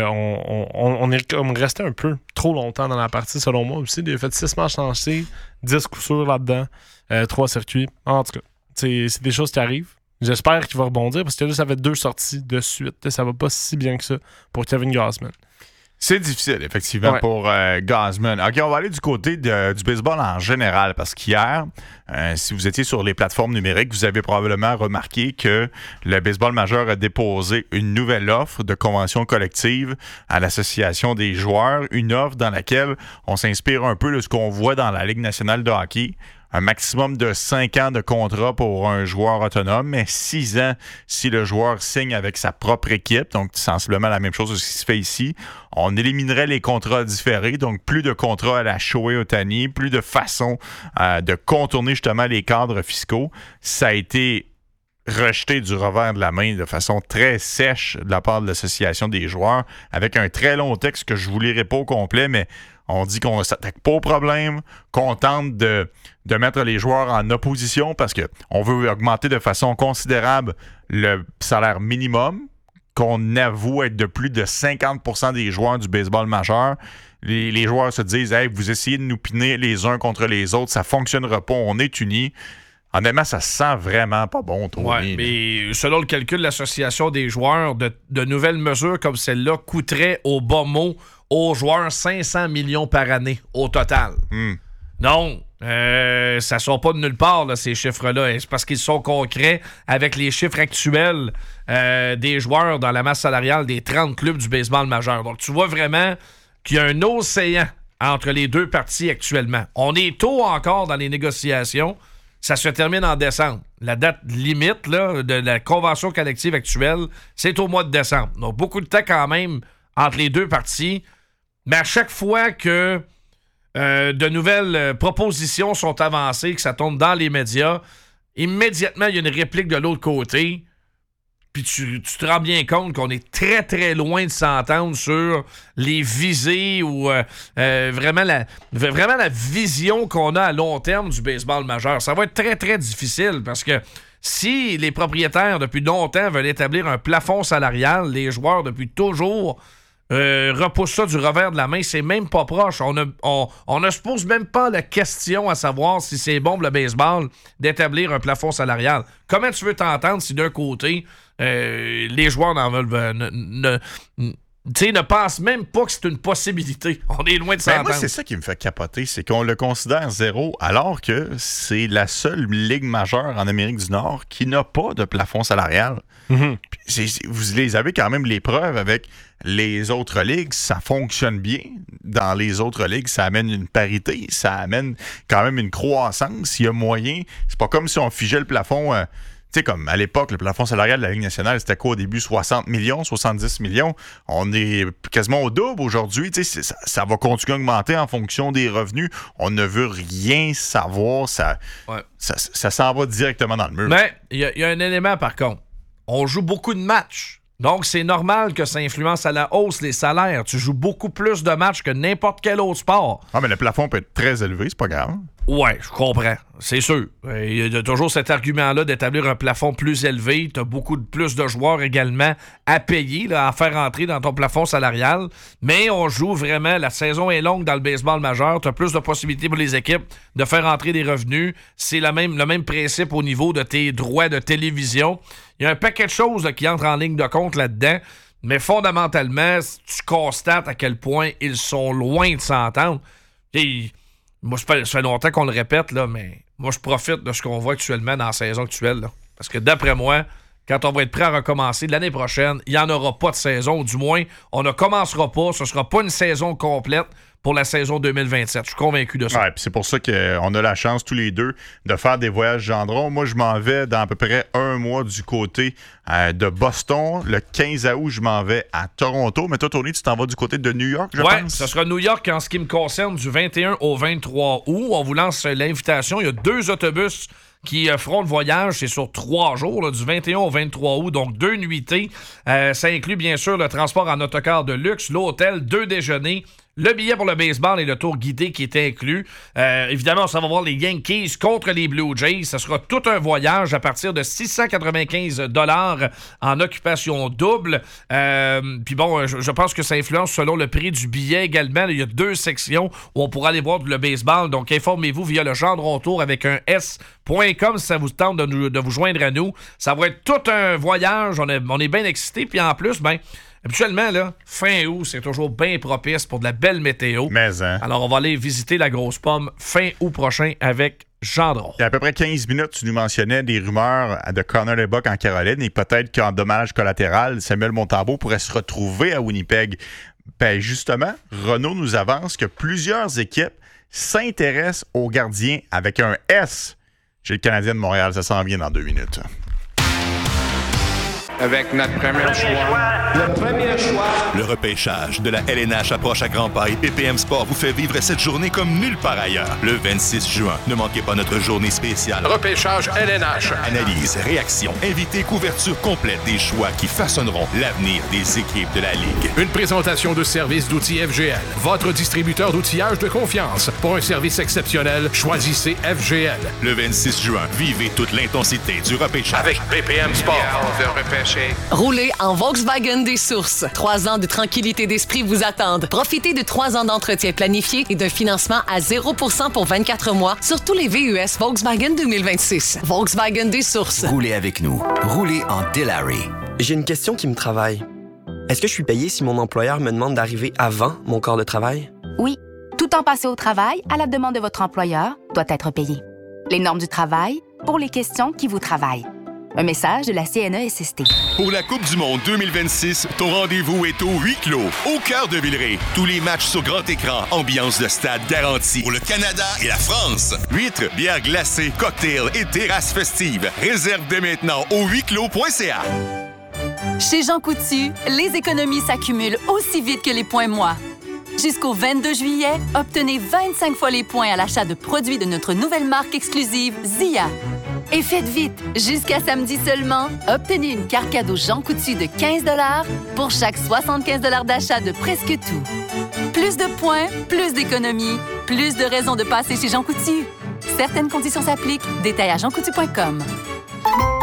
on est resté un peu trop longtemps dans la partie, selon moi aussi. Il a fait 6 matchs lancés, 10 coups sûrs là-dedans, 3 circuits. En tout cas, c'est des choses qui arrivent. J'espère qu'il va rebondir parce que là, ça fait 2 sorties de suite. Ça va pas si bien que ça pour Kevin Gausman. C'est difficile, effectivement, pour Gausman. OK, on va aller du côté du baseball en général, parce qu'hier, si vous étiez sur les plateformes numériques, vous avez probablement remarqué que le baseball majeur a déposé une nouvelle offre de convention collective à l'Association des joueurs, une offre dans laquelle on s'inspire un peu de ce qu'on voit dans la Ligue nationale de hockey. Un maximum de 5 ans de contrat pour un joueur autonome, mais 6 ans si le joueur signe avec sa propre équipe. Donc, sensiblement la même chose que ce qui se fait ici. On éliminerait les contrats différés, donc plus de contrats à la Shohei Ohtani, plus de façons de contourner justement les cadres fiscaux. Ça a été rejeté du revers de la main de façon très sèche de la part de l'Association des joueurs, avec un très long texte que je ne vous lirai pas au complet, mais on dit qu'on ne s'attaque pas au problème, qu'on tente de mettre les joueurs en opposition parce qu'on veut augmenter de façon considérable le salaire minimum, qu'on avoue être de plus de 50% des joueurs du baseball majeur. Les joueurs se disent « Hey, vous essayez de nous piner les uns contre les autres, ça ne fonctionnera pas, on est unis ». Honnêtement, ça sent vraiment pas bon, Tony. Ouais, mais selon le calcul de l'Association des joueurs, de nouvelles mesures comme celle-là coûteraient au bas mot aux joueurs 500 millions par année au total. Non, ça ne sort pas de nulle part, là, ces chiffres-là. C'est parce qu'ils sont concrets avec les chiffres actuels des joueurs dans la masse salariale des 30 clubs du baseball majeur. Donc, tu vois vraiment qu'il y a un océan entre les deux parties actuellement. On est tôt encore dans les négociations. Ça se termine en décembre. La date limite là, de la convention collective actuelle, c'est au mois de décembre. Donc, beaucoup de temps quand même entre les deux parties. Mais à chaque fois que de nouvelles propositions sont avancées, que ça tombe dans les médias, immédiatement, il y a une réplique de l'autre côté. Puis tu te rends bien compte qu'on est très, très loin de s'entendre sur les visées ou vraiment la vision qu'on a à long terme du baseball majeur. Ça va être très, très difficile parce que si les propriétaires, depuis longtemps, veulent établir un plafond salarial, les joueurs, depuis toujours, repoussent ça du revers de la main. C'est même pas proche. On ne se pose même pas la question à savoir si c'est bon pour le baseball d'établir un plafond salarial. Comment tu veux t'entendre si d'un côté, les joueurs n'en veulent... ne pense même pas que c'est une possibilité. On est loin de s'entendre. Moi, c'est ça qui me fait capoter, c'est qu'on le considère zéro, alors que c'est la seule ligue majeure en Amérique du Nord qui n'a pas de plafond salarial. Vous les avez quand même les preuves avec les autres ligues, ça fonctionne bien. Dans les autres ligues, ça amène une parité, ça amène quand même une croissance. Il y a moyen. C'est pas comme si on figeait le plafond... Tu sais, comme à l'époque, le plafond salarial de la Ligue nationale, c'était quoi au début? 60 millions, 70 millions. On est quasiment au double aujourd'hui. Tu sais, ça va continuer à augmenter en fonction des revenus. On ne veut rien savoir. Ça s'en va directement dans le mur. Mais il y a un élément, par contre. On joue beaucoup de matchs. Donc, c'est normal que ça influence à la hausse les salaires. Tu joues beaucoup plus de matchs que n'importe quel autre sport. Ah, mais le plafond peut être très élevé, c'est pas grave. Ouais, je comprends. C'est sûr. Il y a toujours cet argument-là d'établir un plafond plus élevé. Tu as beaucoup plus de joueurs également à payer, là, à faire entrer dans ton plafond salarial. Mais on joue vraiment... La saison est longue dans le baseball majeur. Tu as plus de possibilités pour les équipes de faire entrer des revenus. C'est le même principe au niveau de tes droits de télévision. Il y a un paquet de choses là, qui entrent en ligne de compte là-dedans. Mais fondamentalement, tu constates à quel point ils sont loin de s'entendre. Moi, ça fait longtemps qu'on le répète, là, mais moi, je profite de ce qu'on voit actuellement dans la saison actuelle. Là. Parce que d'après moi, quand on va être prêt à recommencer l'année prochaine, il n'y en aura pas de saison. Ou du moins, on ne commencera pas. Ce ne sera pas une saison complète pour la saison 2027. Je suis convaincu de ça. Ouais, puis c'est pour ça qu'on a la chance tous les deux de faire des voyages Gendron. Moi, je m'en vais dans à peu près un mois du côté de Boston. Le 15 août, je m'en vais à Toronto. Mais toi, Tony, tu t'en vas du côté de New York, je pense? Oui, ce sera New York en ce qui me concerne du 21 au 23 août. On vous lance l'invitation. Il y a 2 autobus qui feront le voyage. C'est sur 3 jours, là, du 21 au 23 août, donc 2 nuitées. Ça inclut bien sûr le transport en autocar de luxe, l'hôtel, 2 déjeuners, le billet pour le baseball et le tour guidé qui est inclus. Évidemment, ça va voir les Yankees contre les Blue Jays. Ce sera tout un voyage à partir de 695 $ en occupation double. Puis bon, je pense que ça influence selon le prix du billet également. Il y a 2 sections où on pourra aller voir le baseball. Donc, informez-vous via le Gendron Tour avec un S.com si ça vous tente de vous joindre à nous. Ça va être tout un voyage. On est bien excités. Puis en plus, habituellement, là, fin août, c'est toujours bien propice pour de la belle météo. Mais, hein? Alors, on va aller visiter la Grosse Pomme fin août prochain avec Gendron. Il y a à peu près 15 minutes, tu nous mentionnais des rumeurs de Connor Lebock en Caroline et peut-être qu'en dommage collatéral, Samuel Montembeault pourrait se retrouver à Winnipeg. Ben justement, Renaud nous avance que plusieurs équipes s'intéressent aux gardiens avec un S. Chez le Canadien de Montréal, ça s'en vient dans 2 minutes. Avec notre premier choix. Le premier choix. Le repêchage de la LNH approche à grands pas et BPM Sport vous fait vivre cette journée comme nulle part ailleurs. Le 26 juin, ne manquez pas notre journée spéciale. Repêchage LNH. Analyse, réaction, invités, couverture complète des choix qui façonneront l'avenir des équipes de la Ligue. Une présentation de service d'outils FGL. Votre distributeur d'outillage de confiance. Pour un service exceptionnel, choisissez FGL. Le 26 juin, vivez toute l'intensité du repêchage. Avec BPM Sport. Roulez en Volkswagen des Sources. 3 ans de tranquillité d'esprit vous attendent. Profitez de 3 ans d'entretien planifié et d'un financement à 0% pour 24 mois sur tous les VUS Volkswagen 2026. Volkswagen des Sources. Roulez avec nous. Roulez en Delary. J'ai une question qui me travaille. Est-ce que je suis payé si mon employeur me demande d'arriver avant mon corps de travail? Oui. Tout temps passé au travail, à la demande de votre employeur, doit être payé. Les normes du travail pour les questions qui vous travaillent. Un message de la CNESST. Pour la Coupe du Monde 2026, ton rendez-vous est au huis clos, au cœur de Villeray. Tous les matchs sur grand écran, ambiance de stade garantie. Pour le Canada et la France. Huîtres, bières glacées, cocktails et terrasses festives. Réserve dès maintenant au huisclos.ca. Chez Jean Coutu, les économies s'accumulent aussi vite que les points moi. Jusqu'au 22 juillet, obtenez 25 fois les points à l'achat de produits de notre nouvelle marque exclusive Zia. Et faites vite! Jusqu'à samedi seulement, obtenez une carte cadeau Jean Coutu de 15 $ pour chaque 75 $ d'achat de presque tout. Plus de points, plus d'économies, plus de raisons de passer chez Jean Coutu. Certaines conditions s'appliquent. Détails à jeancoutu.com.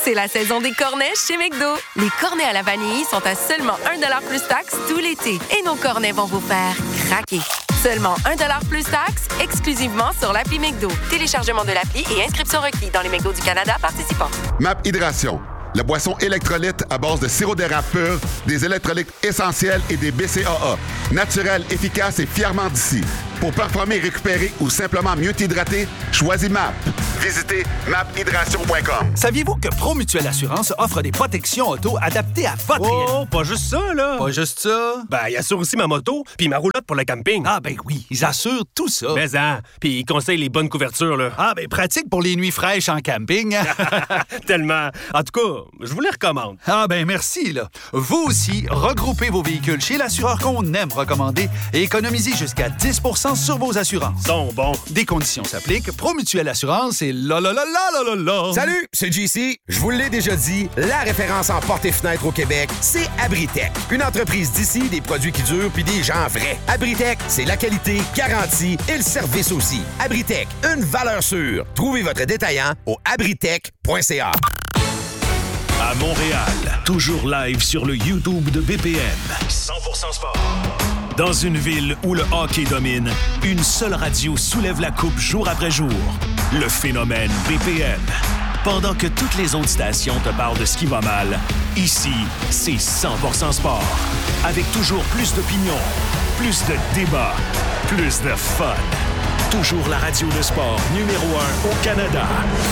C'est la saison des cornets chez McDo. Les cornets à la vanille sont à seulement 1$ plus taxes tout l'été. Et nos cornets vont vous faire craquer. Seulement 1$ plus taxes, exclusivement sur l'appli McDo. Téléchargement de l'appli et inscription requis dans les McDo du Canada participants. MAP Hydration, la boisson électrolyte à base de sirop d'érable pur, des électrolytes essentiels et des BCAA. Naturel, efficace et fièrement d'ici. Pour performer, récupérer ou simplement mieux t'hydrater, choisis MAP. Visitez maphydration.com. Saviez-vous que Promutuelle Assurance offre des protections auto adaptées à votre Oh, pas juste ça, là! Pas juste ça? Ben, ils assurent aussi ma moto puis ma roulotte pour le camping. Ah, ben oui, ils assurent tout ça. Mais puis ils conseillent les bonnes couvertures, là. Ah, ben pratique pour les nuits fraîches en camping. Tellement. En tout cas, je vous les recommande. Ah, ben merci, là. Vous aussi, regroupez vos véhicules chez l'assureur qu'on aime recommander et économisez jusqu'à 10% sur vos assurances. Bon. Des conditions s'appliquent. Promutuelle Assurance et la. Salut, c'est JC. Je vous l'ai déjà dit, la référence en portes et fenêtres au Québec, c'est Abritech. Une entreprise d'ici, des produits qui durent puis des gens vrais. Abritech, c'est la qualité, garantie et le service aussi. Abritech, une valeur sûre. Trouvez votre détaillant au abritech.ca. À Montréal, toujours live sur le YouTube de BPM. 100% sport. Dans une ville où le hockey domine, une seule radio soulève la coupe jour après jour. Le phénomène BPM. Pendant que toutes les autres stations te parlent de ce qui va mal, ici, c'est 100% sport. Avec toujours plus d'opinions, plus de débats, plus de fun. Toujours la radio de sport numéro 1 au Canada.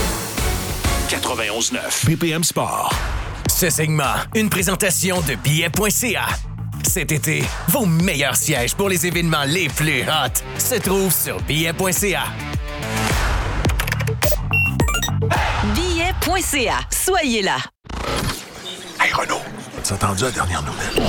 91.9 BPM Sport. Ce segment, une présentation de billets.ca. Cet été, vos meilleurs sièges pour les événements les plus hot se trouvent sur billets.ca. Billets.ca. Soyez là. Hey Renaud, t'as entendu la dernière nouvelle?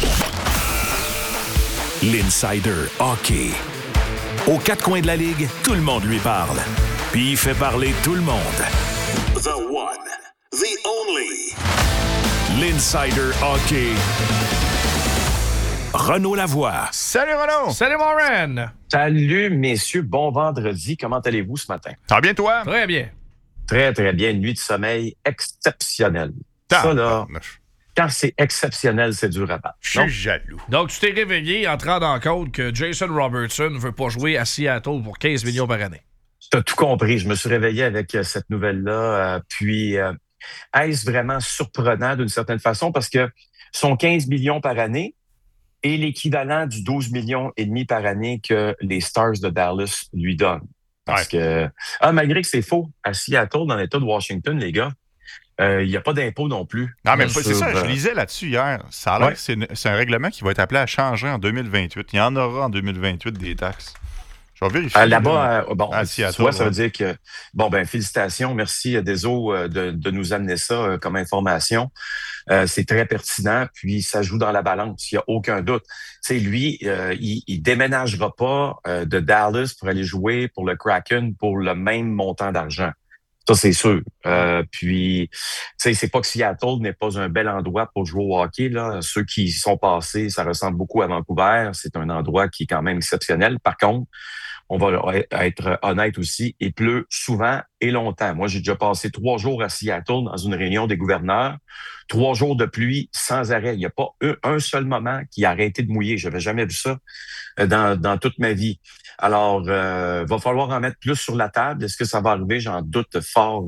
L'Insider Hockey. Aux quatre coins de la Ligue, tout le monde lui parle. Puis il fait parler tout le monde. The one, the only. L'Insider Hockey. Renaud Lavoie. Salut Renaud! Salut mon Ren! Salut messieurs, bon vendredi. Comment allez-vous ce matin? Ça va bien toi? Très bien. Très, très bien. Une nuit de sommeil exceptionnelle. Ça, là, quand c'est exceptionnel, c'est dur à battre. Je suis jaloux. Donc, tu t'es réveillé en te rendant compte que Jason Robertson ne veut pas jouer à Seattle pour 15 millions par année. Tu as tout compris. Je me suis réveillé avec cette nouvelle-là. Est-ce vraiment surprenant d'une certaine façon? Parce que son 15 millions par année est l'équivalent du 12 millions et demi par année que les Stars de Dallas lui donnent. Parce que, malgré que c'est faux, à Seattle, dans l'État de Washington, les gars, il n'y a pas d'impôt non plus. Non, mais c'est ça, je lisais là-dessus hier. Ça a l'air que c'est un règlement qui va être appelé à changer en 2028. Il y en aura en 2028 des taxes. Je vais vérifier. Là-bas, à Seattle, tu vois, ça veut dire que, félicitations, merci Deso de nous amener ça comme information. C'est très pertinent, puis ça joue dans la balance, il n'y a aucun doute. Tu sais, lui, il déménagera pas de Dallas pour aller jouer pour le Kraken pour le même montant d'argent. Ça, c'est sûr. Puis, tu sais, c'est pas que Seattle n'est pas un bel endroit pour jouer au hockey, là. Ceux qui y sont passés, ça ressemble beaucoup à Vancouver. C'est un endroit qui est quand même exceptionnel. Par contre, on va être honnête aussi, il pleut souvent et longtemps. Moi, j'ai déjà passé 3 jours à Seattle dans une réunion des gouverneurs. 3 jours de pluie sans arrêt. Il n'y a pas un seul moment qui a arrêté de mouiller. Je n'avais jamais vu ça dans toute ma vie. Alors, va falloir en mettre plus sur la table. Est-ce que ça va arriver? J'en doute fort.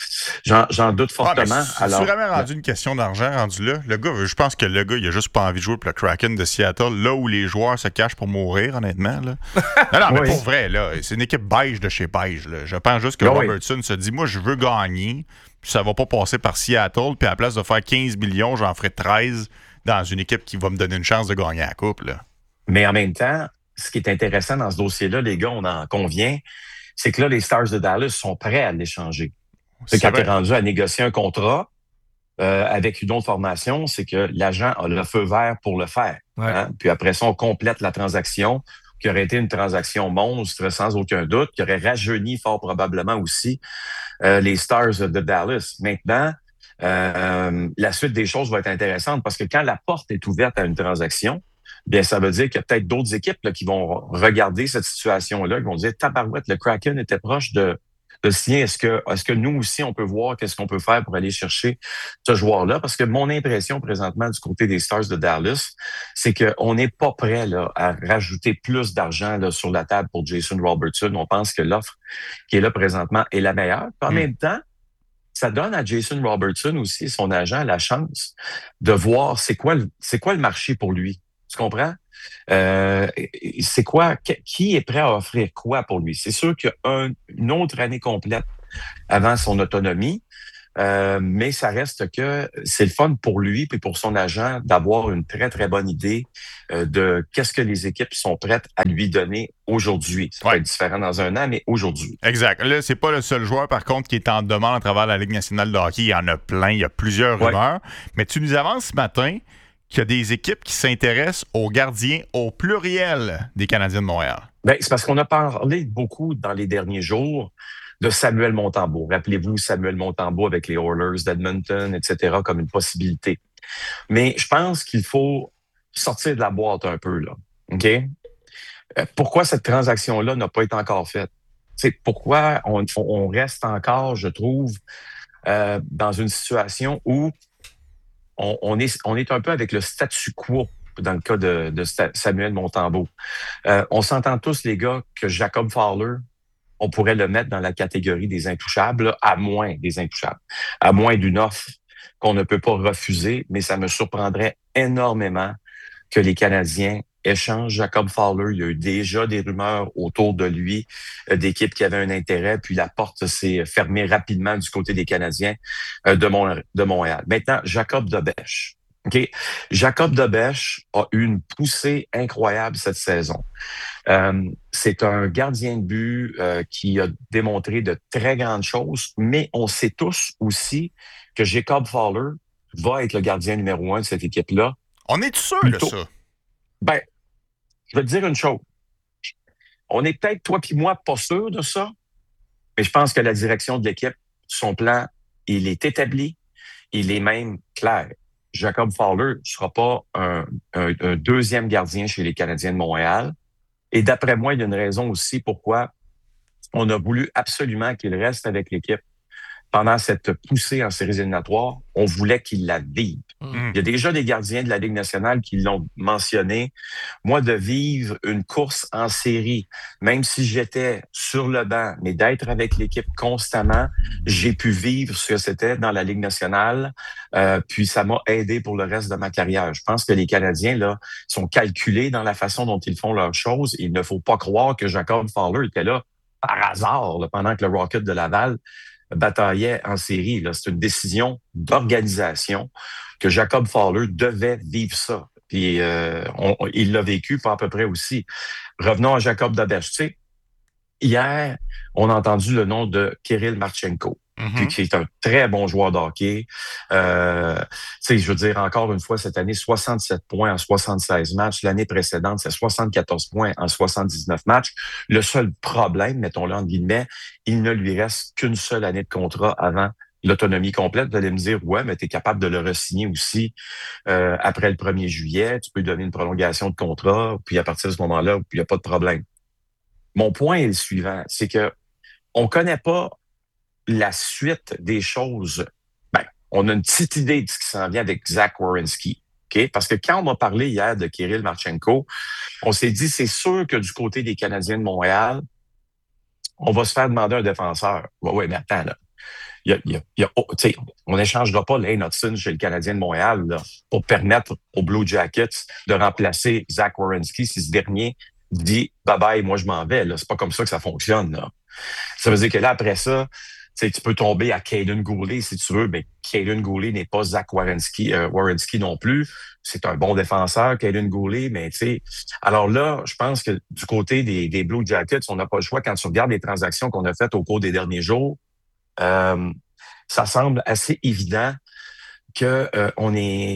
J'en doute fortement. C'est vraiment rendu une question d'argent rendu là. Le gars, je pense que le gars, il a juste pas envie de jouer pour le Kraken de Seattle, là où les joueurs se cachent pour mourir, honnêtement. Là. Non, mais pour vrai, là, c'est une équipe beige de chez beige. Là. Je pense juste que Robertson se dit, moi, je veux gagner, puis ça va pas passer par Seattle, puis à la place de faire 15 millions, j'en ferai 13 dans une équipe qui va me donner une chance de gagner la coupe. Là. Mais en même temps, ce qui est intéressant dans ce dossier-là, les gars, on en convient, c'est que là, les Stars de Dallas sont prêts à l'échanger. C'est quand tu es rendu à négocier un contrat avec une autre formation, c'est que l'agent a le feu vert pour le faire. Ouais. Hein? Puis après ça, on complète la transaction, qui aurait été une transaction monstre, sans aucun doute, qui aurait rajeuni fort probablement aussi les Stars de Dallas. Maintenant, la suite des choses va être intéressante parce que quand la porte est ouverte à une transaction, bien, ça veut dire qu'il y a peut-être d'autres équipes là, qui vont regarder cette situation-là, qui vont dire, tabarouette, le Kraken était proche de de signer. Est-ce que nous aussi, on peut voir qu'est-ce qu'on peut faire pour aller chercher ce joueur-là? Parce que mon impression présentement du côté des Stars de Dallas, c'est qu'on n'est pas prêt là, à rajouter plus d'argent là, sur la table pour Jason Robertson. On pense que l'offre qui est là présentement est la meilleure. Puis en même temps, ça donne à Jason Robertson aussi, son agent, la chance de voir c'est quoi le marché pour lui. Tu comprends? C'est quoi? Qui est prêt à offrir quoi pour lui? C'est sûr qu'il y a une autre année complète avant son autonomie, mais ça reste que c'est le fun pour lui et pour son agent d'avoir une très, très bonne idée de qu'est-ce que les équipes sont prêtes à lui donner aujourd'hui. Ça va être différent dans un an, mais aujourd'hui. Exact. Là, c'est pas le seul joueur, par contre, qui est en demande à travers la Ligue nationale de hockey. Il y en a plein, il y a plusieurs rumeurs. Mais tu nous avances ce matin qu'il y a des équipes qui s'intéressent aux gardiens au pluriel des Canadiens de Montréal. Bien, c'est parce qu'on a parlé beaucoup dans les derniers jours de Samuel Montembeault. Rappelez-vous Samuel Montembeault avec les Oilers d'Edmonton, etc., comme une possibilité. Mais je pense qu'il faut sortir de la boîte un peu, là. OK? Pourquoi cette transaction-là n'a pas été encore faite? C'est pourquoi on reste encore, je trouve, dans une situation où on est un peu avec le statu quo dans le cas de Samuel Montembeault. On s'entend tous, les gars, que Jacob Fowler, on pourrait le mettre dans la catégorie des intouchables, là, à moins des intouchables, à moins d'une offre qu'on ne peut pas refuser, mais ça me surprendrait énormément que les Canadiens échangent Jacob Fowler. Il y a eu déjà des rumeurs autour de lui, d'équipes qui avaient un intérêt, puis la porte s'est fermée rapidement du côté des Canadiens de Montréal. Maintenant, Jacob Dobèche. Okay. Jacob Dobèche a eu une poussée incroyable cette saison. C'est un gardien de but qui a démontré de très grandes choses, mais on sait tous aussi que Jacob Fowler va être le gardien numéro 1 de cette équipe-là. On est sûr de ça? Ben, je vais te dire une chose. On est peut-être, toi puis moi, pas sûr de ça, mais je pense que la direction de l'équipe, son plan, il est établi, il est même clair. Jacob Fowler ne sera pas un deuxième gardien chez les Canadiens de Montréal. Et d'après moi, il y a une raison aussi pourquoi on a voulu absolument qu'il reste avec l'équipe pendant cette poussée en séries éliminatoires. On voulait qu'il la vive. Il y a déjà des gardiens de la Ligue nationale qui l'ont mentionné. Moi, de vivre une course en série, même si j'étais sur le banc, mais d'être avec l'équipe constamment, j'ai pu vivre ce que c'était dans la Ligue nationale. Puis ça m'a aidé pour le reste de ma carrière. Je pense que les Canadiens là sont calculés dans la façon dont ils font leurs choses. Il ne faut pas croire que Jacob Fowler était là par hasard là, pendant que le Rocket de Laval bataillait en série. Là. C'est une décision d'organisation que Jacob Fowler devait vivre ça. Puis il l'a vécu pas à peu près aussi. Revenons à Jacob Dobèche. Tu sais, hier, on a entendu le nom de Kirill Marchenko, qui est un très bon joueur de hockey. Tu sais, je veux dire, encore une fois, cette année, 67 points en 76 matchs. L'année précédente, c'est 74 points en 79 matchs. Le seul problème, mettons-le entre guillemets, il ne lui reste qu'une seule année de contrat avant l'autonomie complète. Vous allez me dire, ouais, mais tu es capable de le re-signer aussi après le 1er juillet. Tu peux lui donner une prolongation de contrat, puis à partir de ce moment-là, il n'y a pas de problème. Mon point est le suivant, c'est que on connaît pas la suite des choses. Ben, on a une petite idée de ce qui s'en vient avec Zach Werenski. Okay? Parce que quand on m'a parlé hier de Kirill Marchenko, on s'est dit, c'est sûr que du côté des Canadiens de Montréal, on va se faire demander un défenseur. Oui, mais attends, là. On n'échangera pas Lane Hudson chez le Canadien de Montréal là, pour permettre aux Blue Jackets de remplacer Zach Werenski si ce dernier dit « bye-bye, moi je m'en vais ». C'est pas comme ça que ça fonctionne. Là. Ça veut dire que là, après ça, tu peux tomber à Caden Goulet si tu veux, mais Caden Goulet n'est pas Zach Werenski non plus. C'est un bon défenseur, Caden Goulet, mais tu sais. Alors là, je pense que du côté des Blue Jackets, on n'a pas le choix. Quand tu regardes les transactions qu'on a faites au cours des derniers jours, ça semble assez évident que on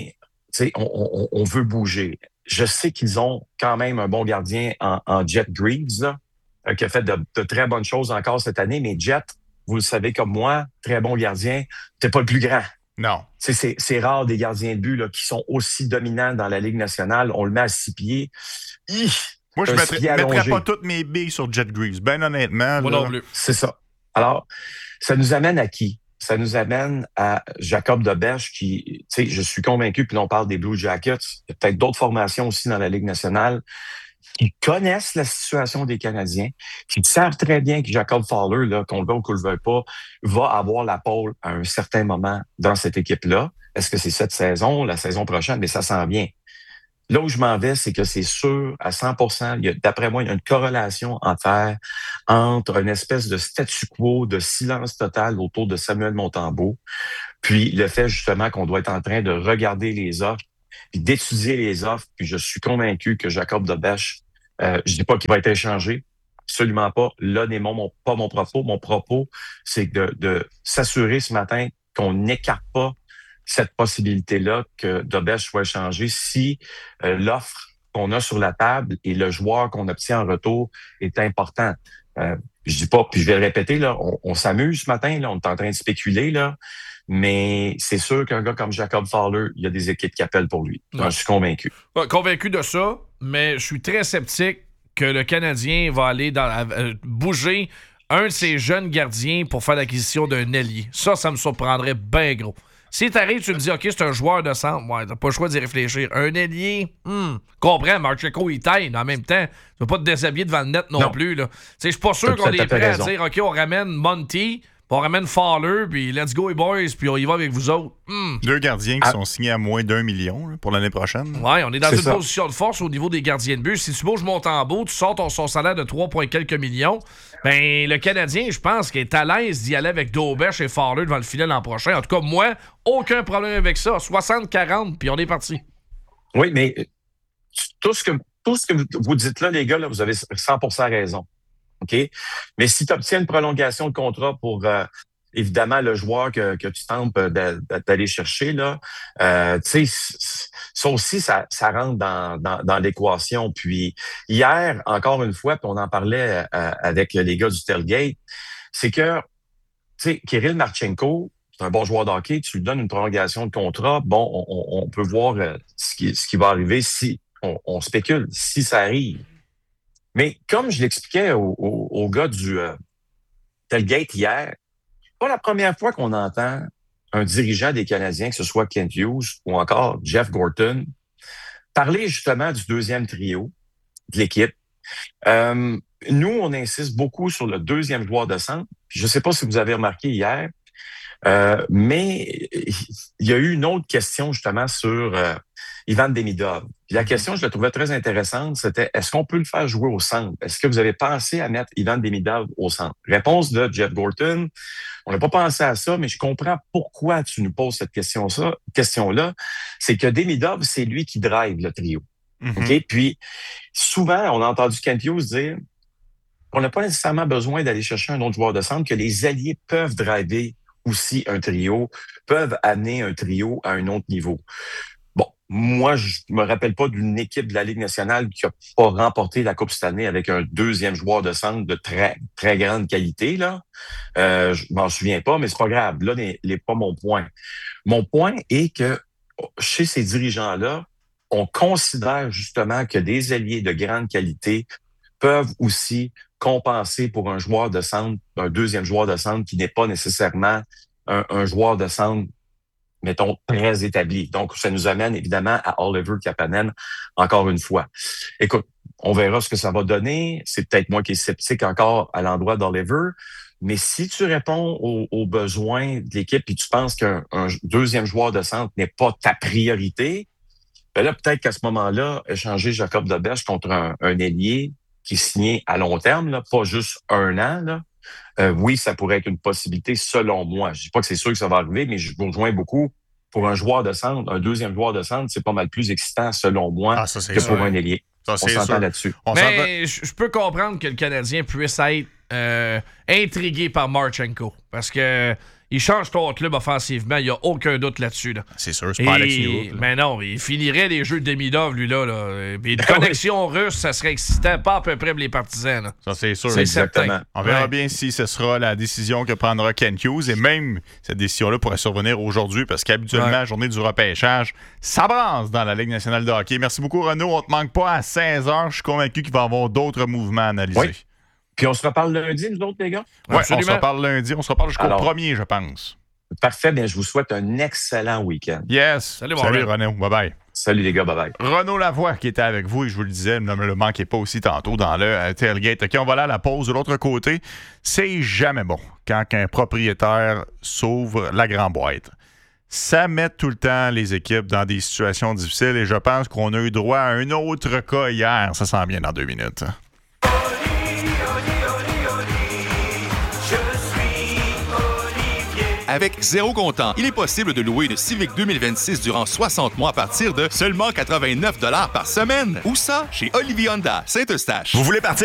veut bouger. Je sais qu'ils ont quand même un bon gardien en Jet Greaves, là, qui a fait de très bonnes choses encore cette année, mais Jet, vous le savez comme moi, très bon gardien, t'es pas le plus grand. Non. C'est rare des gardiens de but là, qui sont aussi dominants dans la Ligue nationale. On le met à 6 pieds. Moi, je ne mettrais pas toutes mes billes sur Jet Greaves, ben honnêtement. Moi non plus. C'est ça. Alors, ça nous amène à qui? Ça nous amène à Jacob Deberche qui, tu sais, je suis convaincu, puis là, on parle des Blue Jackets, il y a peut-être d'autres formations aussi dans la Ligue nationale qui connaissent la situation des Canadiens, qui savent très bien que Jacob Fowler, là, qu'on le veut ou qu'on le veuille pas, va avoir la pole à un certain moment dans cette équipe-là. Est-ce que c'est cette saison, la saison prochaine? Mais ça s'en vient. Là où je m'en vais, c'est que c'est sûr, à 100%, d'après moi, il y a une corrélation à faire entre une espèce de statu quo, de silence total autour de Samuel Montembeault, puis le fait justement qu'on doit être en train de regarder les offres, puis d'étudier les offres, puis je suis convaincu que Jacob Deberche, je dis pas qu'il va être échangé, absolument pas. Là n'est pas mon propos. Mon propos, c'est de s'assurer ce matin qu'on n'écarte pas cette possibilité-là que Deberche soit échangé si l'offre qu'on a sur la table et le joueur qu'on obtient en retour est important. Je dis pas, puis je vais le répéter, là, on s'amuse ce matin, là, on est en train de spéculer, là, mais c'est sûr qu'un gars comme Jacob Fowler, il y a des équipes qui appellent pour lui. Je suis convaincu. Ouais, convaincu de ça, mais je suis très sceptique que le Canadien va aller bouger un de ses jeunes gardiens pour faire l'acquisition d'un ailier. Ça me surprendrait bien gros. Si t'arrives, tu me dis, OK, c'est un joueur de centre, ouais, t'as pas le choix d'y réfléchir. Un ailier, comprends, Marcheko, il taille, mais en même temps, tu peux pas te déshabiller devant le net non plus. Je suis pas sûr qu'on est prêt à dire, OK, on ramène Monty, on ramène Fowler, puis let's go, les boys, puis on y va avec vous autres. Deux gardiens qui sont signés à moins d'1 million là, pour l'année prochaine. Ouais, on est dans une position de force au niveau des gardiens de but. Si tu bouges Montembeault, tu sors son salaire de 3 quelques millions, ben le Canadien, je pense qu'il est à l'aise d'y aller avec Deberche et Fowler devant le filet l'an prochain. En tout cas, moi, aucun problème avec ça. 60-40, puis on est parti. Oui, mais tout ce que vous dites là, les gars, là, vous avez 100% raison. OK? Mais si tu obtiens une prolongation de contrat pour évidemment le joueur que tu tentes d'aller chercher, là, tu sais, ça aussi, ça rentre dans l'équation. Puis hier, encore une fois, puis on en parlait avec les gars du Tailgate, c'est que, tu sais, Kirill Marchenko, c'est un bon joueur de hockey, tu lui donnes une prolongation de contrat, bon, on peut voir ce qui va arriver si on spécule, si ça arrive. Mais comme je l'expliquais au gars du Tailgate hier, c'est pas la première fois qu'on entend un dirigeant des Canadiens, que ce soit Kent Hughes ou encore Jeff Gorton, parler justement du deuxième trio de l'équipe. Nous, on insiste beaucoup sur le deuxième joueur de centre. Je ne sais pas si vous avez remarqué hier, mais il y a eu une autre question justement sur Ivan Demidov. Puis la question, je la trouvais très intéressante, c'était est-ce qu'on peut le faire jouer au centre? Est-ce que vous avez pensé à mettre Ivan Demidov au centre? Réponse de Jeff Gorton, on n'a pas pensé à ça, mais je comprends pourquoi tu nous poses cette question-là. C'est que Demidov, c'est lui qui drive le trio. OK? Puis souvent, on a entendu Kent Hughes dire qu'on n'a pas nécessairement besoin d'aller chercher un autre joueur de centre, que les alliés peuvent driver aussi un trio, peuvent amener un trio à un autre niveau. Bon, moi, je me rappelle pas d'une équipe de la Ligue nationale qui a pas remporté la Coupe cette année avec un deuxième joueur de centre de très, très grande qualité, là. Je m'en souviens pas, mais c'est pas grave. Là, n'est pas mon point. Mon point est que chez ces dirigeants-là, on considère justement que des alliés de grande qualité peuvent aussi compenser pour un joueur de centre, un deuxième joueur de centre qui n'est pas nécessairement un joueur de centre, mettons, très établi. Donc, ça nous amène évidemment à Oliver Kapanen, encore une fois. Écoute, on verra ce que ça va donner. C'est peut-être moi qui est sceptique encore à l'endroit d'Oliver, mais si tu réponds aux besoins de l'équipe et tu penses qu'un deuxième joueur de centre n'est pas ta priorité, ben là, peut-être qu'à ce moment-là, échanger Jacob Deberche contre un ailier qui est signé à long terme, là, pas juste 1 an, là. Oui, ça pourrait être une possibilité selon moi. Je dis pas que c'est sûr que ça va arriver, mais je vous rejoins beaucoup. Pour un joueur de centre, un deuxième joueur de centre, c'est pas mal plus excitant selon moi que pour un ailier. On s'entend là-dessus. Mais je peux comprendre que le Canadien puisse être intrigué par Marchenko. Parce que il change ton club offensivement, il n'y a aucun doute là-dessus. Là. C'est sûr, c'est pas Alex Newhook. Mais non, il finirait les jeux de Demidov, lui-là. Puis une connexion russe, ça serait excitant, pas à peu près pour les partisans. Là. Ça, c'est sûr. C'est certain. On verra bien si ce sera la décision que prendra Kent Hughes. Et même cette décision-là pourrait survenir aujourd'hui, parce qu'habituellement, la journée du repêchage, ça brasse dans la Ligue nationale de hockey. Merci beaucoup, Renaud. On te manque pas à 16h. Je suis convaincu qu'il va y avoir d'autres mouvements à analyser. Oui. Puis on se reparle lundi, nous autres, les gars? Oui, on se reparle lundi. On se reparle jusqu'au 1er, je pense. Parfait. Bien, je vous souhaite un excellent week-end. Yes. Salut Renaud. Bye-bye. Salut, les gars. Bye-bye. Renaud Lavoie qui était avec vous, et je vous le disais, ne me le manquez pas aussi tantôt dans le tailgate. OK, on va aller à la pause. De l'autre côté, c'est jamais bon quand un propriétaire s'ouvre la grande boîte. Ça met tout le temps les équipes dans des situations difficiles et je pense qu'on a eu droit à un autre cas hier. Ça s'en vient dans 2 minutes. Avec zéro comptant, il est possible de louer une Civic 2026 durant 60 mois à partir de seulement 89$ par semaine. Où ça? Chez Olivier Honda, Saint-Eustache. Vous voulez partir